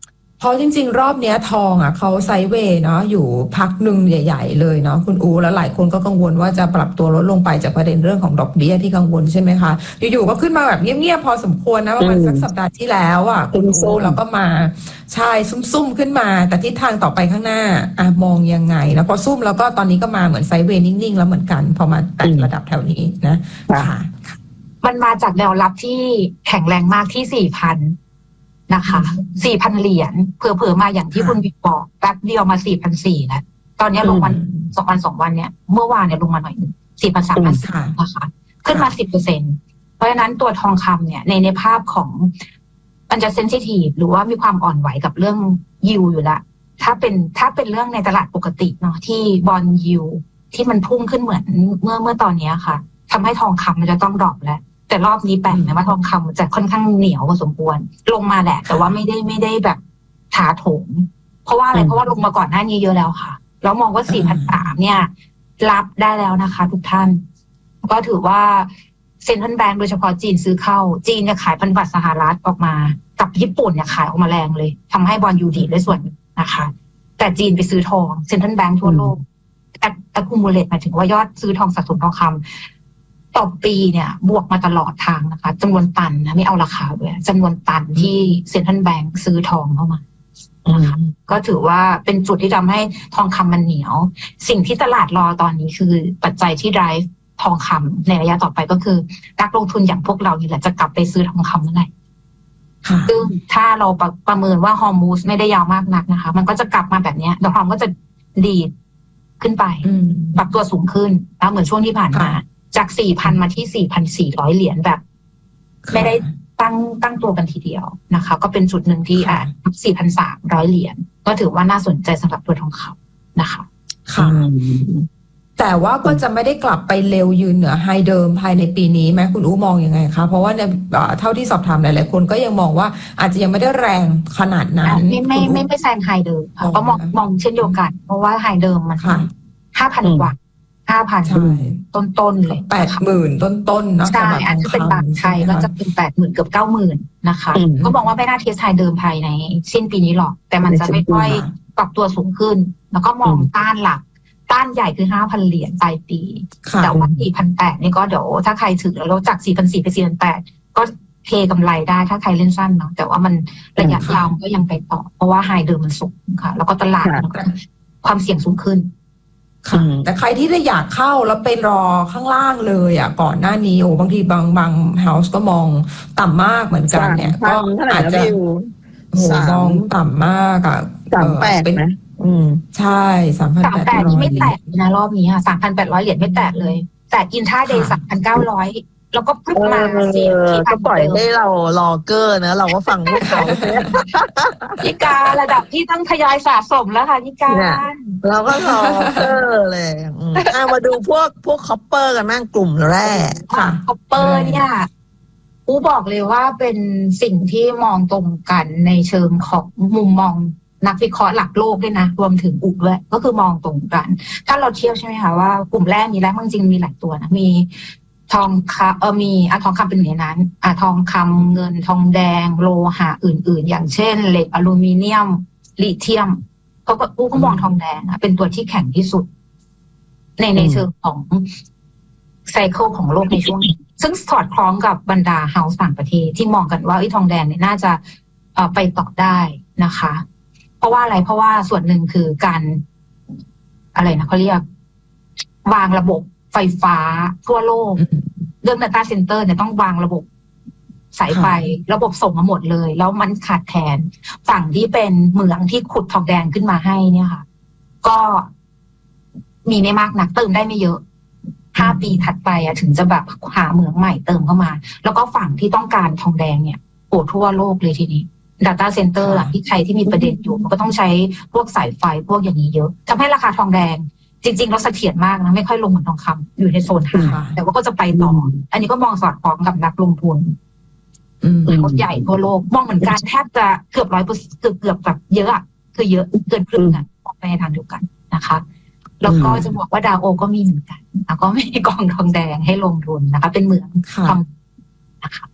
เพราะจริงๆรอบเนี้ยทองอ่ะเขาไซด์เวย์เนาะอยู่พักหนึ่งใหญ่ๆเลยเนาะคุณอูแล้วหลายคนก็กังวลว่าจะปรับตัวลดลงไปจากประเด็นเรื่องของดอกเบี้ยที่กังวลใช่ไหมคะอยู่ๆก็ขึ้นมาแบบเงียบๆพอสมควรนะประมาณสักสัปดาห์ที่แล้วอ่ะคุณอูแล้วก็มาใช่ซุ่มๆขึ้นมาแต่ทิศทางต่อไปข้างหน้าอ่ะมองยังไงแล้วพอซุ่มแล้วก็ตอนนี้ก็มาเหมือนไซด์เวย์นิ่งๆแล้วเหมือนกันพอมาแตะระดับแถวนี้นะค่ะมันมาจากแนวรับที่แข็งแรงมากที่สี่พันนะคะ สี่พัน เหรียญเผื่อๆมาอย่างที่คุณวิกบอกแป๊บเดียวมา สี่พันสี่ร้อย แล้วตอนนี้ลงวันสองวันสองวันเนี่ยเมื่อวานเนี่ยลงมาหน่อย สี่พันสามร้อย นะคะขึ้นมา สิบเปอร์เซ็นต์ เพราะฉะนั้นตัวทองคำเนี่ยในในภาพของมันจะเซนซิทีฟหรือว่ามีความอ่อนไหวกับเรื่องยิวอยู่ละถ้าเป็นถ้าเป็นเรื่องในตลาดปกติเนาะที่บอนด์ยิวที่มันพุ่งขึ้นเหมือนเมื่อเมื่อตอนนี้ค่ะทำให้ทองคำมันจะต้องดรอปแล้วแต่รอบนี้แปลกนะว่าทองคำจะค่อนข้างเหนียวพอสมควรลงมาแหละแต่ว่าไม่ได้ไม่ได้แบบถาโถมเพราะว่าอะไรเพราะว่าลงมาก่อนหน้านี้เยอะแล้วค่ะแล้วมองว่า สี่พันสามร้อย เนี่ยรับได้แล้วนะคะทุกท่านก็ถือว่าเซ็นทรัลแบงก์โดยเฉพาะจีนซื้อเข้าจีนจะขายพันธบัตรสหรัฐออกมากับญี่ปุ่นเนี่ยขายออกมาแรงเลยทำให้บอนด์ยูดีได้ส่วนนะคะแต่จีนไปซื้อทองเซ็นทรัลแบงก์ทั่วโลกแอคคูมูเลตหมายถึงว่ายอดซื้อทองสะสมทองคำต่อปีเนี่ยบวกมาตลอดทางนะคะจำนวนตันนะไม่เอาราคาด้วยจำนวนตันที่เซ็นทรัลแบงก์ซื้อทองเข้ามานะคะก็ถือว่าเป็นจุดที่ทำให้ทองคำมันเหนียวสิ่งที่ตลาดรอตอนนี้คือปัจจัยที่ drive ทองคำในระยะต่อไปก็คือนักลงทุนอย่างพวกเรานี่แหละจะกลับไปซื้อทองคำเมื่อไหร่ซึ่งถ้าเราประประเมินว่าฮอร์มูสไม่ได้ยาวมากนักนะคะมันก็จะกลับมาแบบนี้ดอกทองก็จะดีดขึ้นไปปรับตัวสูงขึ้นแล้วเหมือนช่วงที่ผ่านมาจาก สี่พัน มาที่ สี่พันสี่ร้อย เหรียญแบบไม่ได้ตั้งตั้งตัวกันทีเดียวนะคะก็เป็นจุดหนึ่งที่อ่ะ สี่พันสามร้อย เหรียญก็ถือว่าน่าสนใจสำหรับตัวทองคำนะคะค่ะแต่ว่าก็จะไม่ได้กลับไปเร็วยืนเหนือไฮเดิมภายในปีนี้ไหมคุณอู้มองยังไงคะเพราะว่าในเท่าที่สอบถามหลายๆคนก็ยังมองว่าอาจจะยังไม่ได้แรงขนาดนั้นไม่ไม่ไม่ไม่แซงไฮเดิมค่ะก็มองมองเช่นเดียวกันเพราะว่าไฮเดิมมันห้าพันกว่าห้าพันต้นๆเลยแปดหมื่นต้นๆเนาะใช่อาจจะเป็นบางไทยก็จะเป็นแปดหมื่นเกือบเก้าหมื่นนะคะก็มองว่าไม่น่าเทสไฮเดิมภายในสิ้นปีนี้หรอกแต่มันจะไม่ค่อยปรับตัวสูงขึ้นแล้วก็มองต้านหลักต้านใหญ่คือ ห้าพัน เหรียญปลายปีแต่ว่า สี่พันแปดร้อย นี่ก็เดี๋ยวถ้าใครถือแล้วจาก สี่พันสี่ร้อย ไป สี่พันแปดร้อย ก็เทกำไรได้ถ้าใครเล่นสั้นเนาะแต่ว่ามันระยะยาวก็ยังไปต่อเพราะว่าไฮเดิมมันสูงค่ะแล้วก็ตลาดมันก็ความเสี่ยงสูงขึ้นค่ะแต่ใครที่ได้อยากเข้าแล้วไปรอข้างล่างเลยอ่ะก่อนหน้านี้โอ้บางทีบางบางเฮาส์ก็มองต่ำมากเหมือนกันเนี่ยก็อาจจะโหมองต่ำมากอ่ะสามแปดนะอืมใช่สามพันแปดร้อยนี่ไม่แตะนะรอบนี้ค่ะสามพันแปดร้อยเหรียญไม่แตะเลยแต่อินท่าเดย์สามพันเก้าร้อยแล้วก็พึ่งมาเสียก็ปล่อยให้เรารอเกอร์นะเราก็ฟังพวกเขาพี่การระดับที่ต้องทยอยสะสมแล้วค่ะพี่การเราก็รอเกอร์เลยอ่ามาดูพวกพวกคอปเปอร์กันบ้างกลุ่มแรกค่ะคอปเปอร์เนี่ยอูบอกเลยว่าเป็นสิ่งที่มองตรงกันในเชิงของมุมมองนักวิเคราะห์หลักโลกด้วยนะรวมถึงอุดด้วยก็คือมองตรงกันถ้าเราเทียบใช่ไหมคะว่ากลุ่มแรกมีแล้วจริงๆมีหลายตัวนะมีทองคำเออมีอะทองคำเป็นหนึ่งในนั้นอะทองคำเงินทองแดงโลหะอื่นๆอย่างเช่นเหล็กอลูมิเนียมลิเธียมเขาก็อู้ก็มองทองแดงอะเป็นตัวที่แข็งที่สุดในในเชิงของไซเคิลของโลกในช่วงนี้ซึ่งสอดคล้องกับบรรดาเฮาส์ต่างประเทศที่มองกันว่าไอ้ทองแดงเนี่ยน่าจะเอ่อไปต่อได้นะคะเพราะว่าอะไรเพราะว่าส่วนหนึ่งคือการอะไรนะเขาเรียกวางระบบไฟฟ้าทั่วโลกเรื่อง data center เนี่ยต้องวางระบบสายไฟระบบส่งมาหมดเลยแล้วมันขาดแคลนฝั่งที่เป็นเหมืองที่ขุดทองแดงขึ้นมาให้เนี่ยค่ะก็มีไม่มากนักเติมได้ไม่เยอะห้าปีถัดไปอะถึงจะแบบหาเหมืองใหม่เติมเข้ามาแล้วก็ฝั่งที่ต้องการทองแดงเนี่ยโอ้ทั่วโลกเลยทีนี้ data center อะที่ใครที่มีประเด็นอยู่มันก็ต้องใช้พวกสายไฟพวกอย่างนี้เยอะทำให้ราคาทองแดงจริงๆเราเสถียรมากนะไม่ค่อยลงเหมือนทองคำอยู่ในโซนหาแต่ว่าก็จะไปต่ออันนี้ก็มองสอดคล้องกับนักลงทุนรถใหญ่ทั่วโลกมองเหมือนกันแทบจะเกือบร้อยเปอร์เซ็นต์เกือบเกือบแบบเยอะคือเยอะเกินครึ่งอ่ะมองไปในทางเดียวกันนะคะแล้วก็จะบอกว่าดาวโอก็มีเหมือนกันแล้วก็มีกองทองแดงให้ลงทุนนะคะเป็นเหมืองทองนะคะ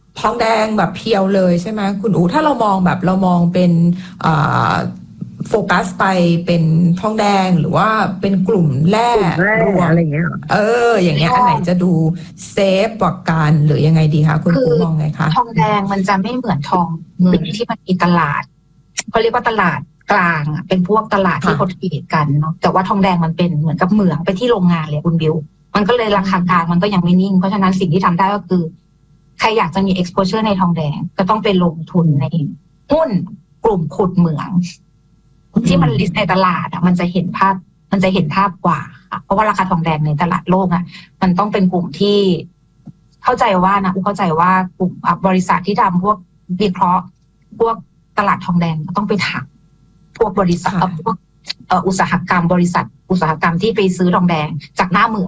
ทองแดงแบบเพียวเลยใช่ไหมคุณอู๋ถ้าเรามองแบบเรามองเป็นโฟกัสไปเป็นทองแดงหรือว่าเป็นกลุ่มแร่รวมอะไรเงี้ยเอออย่างเงี้ยอันไหนจะดูเซฟกว่ากันหรือยังไงดีคะคุณอู๋มองไงคะทองแดงมันจะไม่เหมือนทองเงินที่มันมีตลาดเขาเรียกว่าตลาดกลางอ่ะเป็นพวกตลาดที่เขาเทรดกันเนาะแต่ว่าทองแดงมันเป็นเหมือนกับเหมืองไปที่โรงงานเลยคุณบิวมันก็เลยราคากลางมันก็ยังไม่นิ่งเพราะฉะนั้นสิ่งที่ทำได้ก็คือใครอยากจะมี exposure ในทองแดงก็ต้องไปลงทุนในหุ้นกลุ่มขุดเหมืองที่มันลิสต์ในตลาดอ่ะมันจะเห็นภาพมันจะเห็นภาพกว่าเพราะว่าราคาทองแดงในตลาดโลกอ่ะมันต้องเป็นกลุ่มที่เข้าใจว่านะอุเข้าใจว่ากลุ่มบริษัทที่ทำพวกวิเคราะห์พวกตลาดทองแดงต้องไปถามพวกบริษัทพวกอุตสาหกรรมบริษัทอุตสาหกรรมที่ไปซื้อทองแดงจากหน้าเหมือง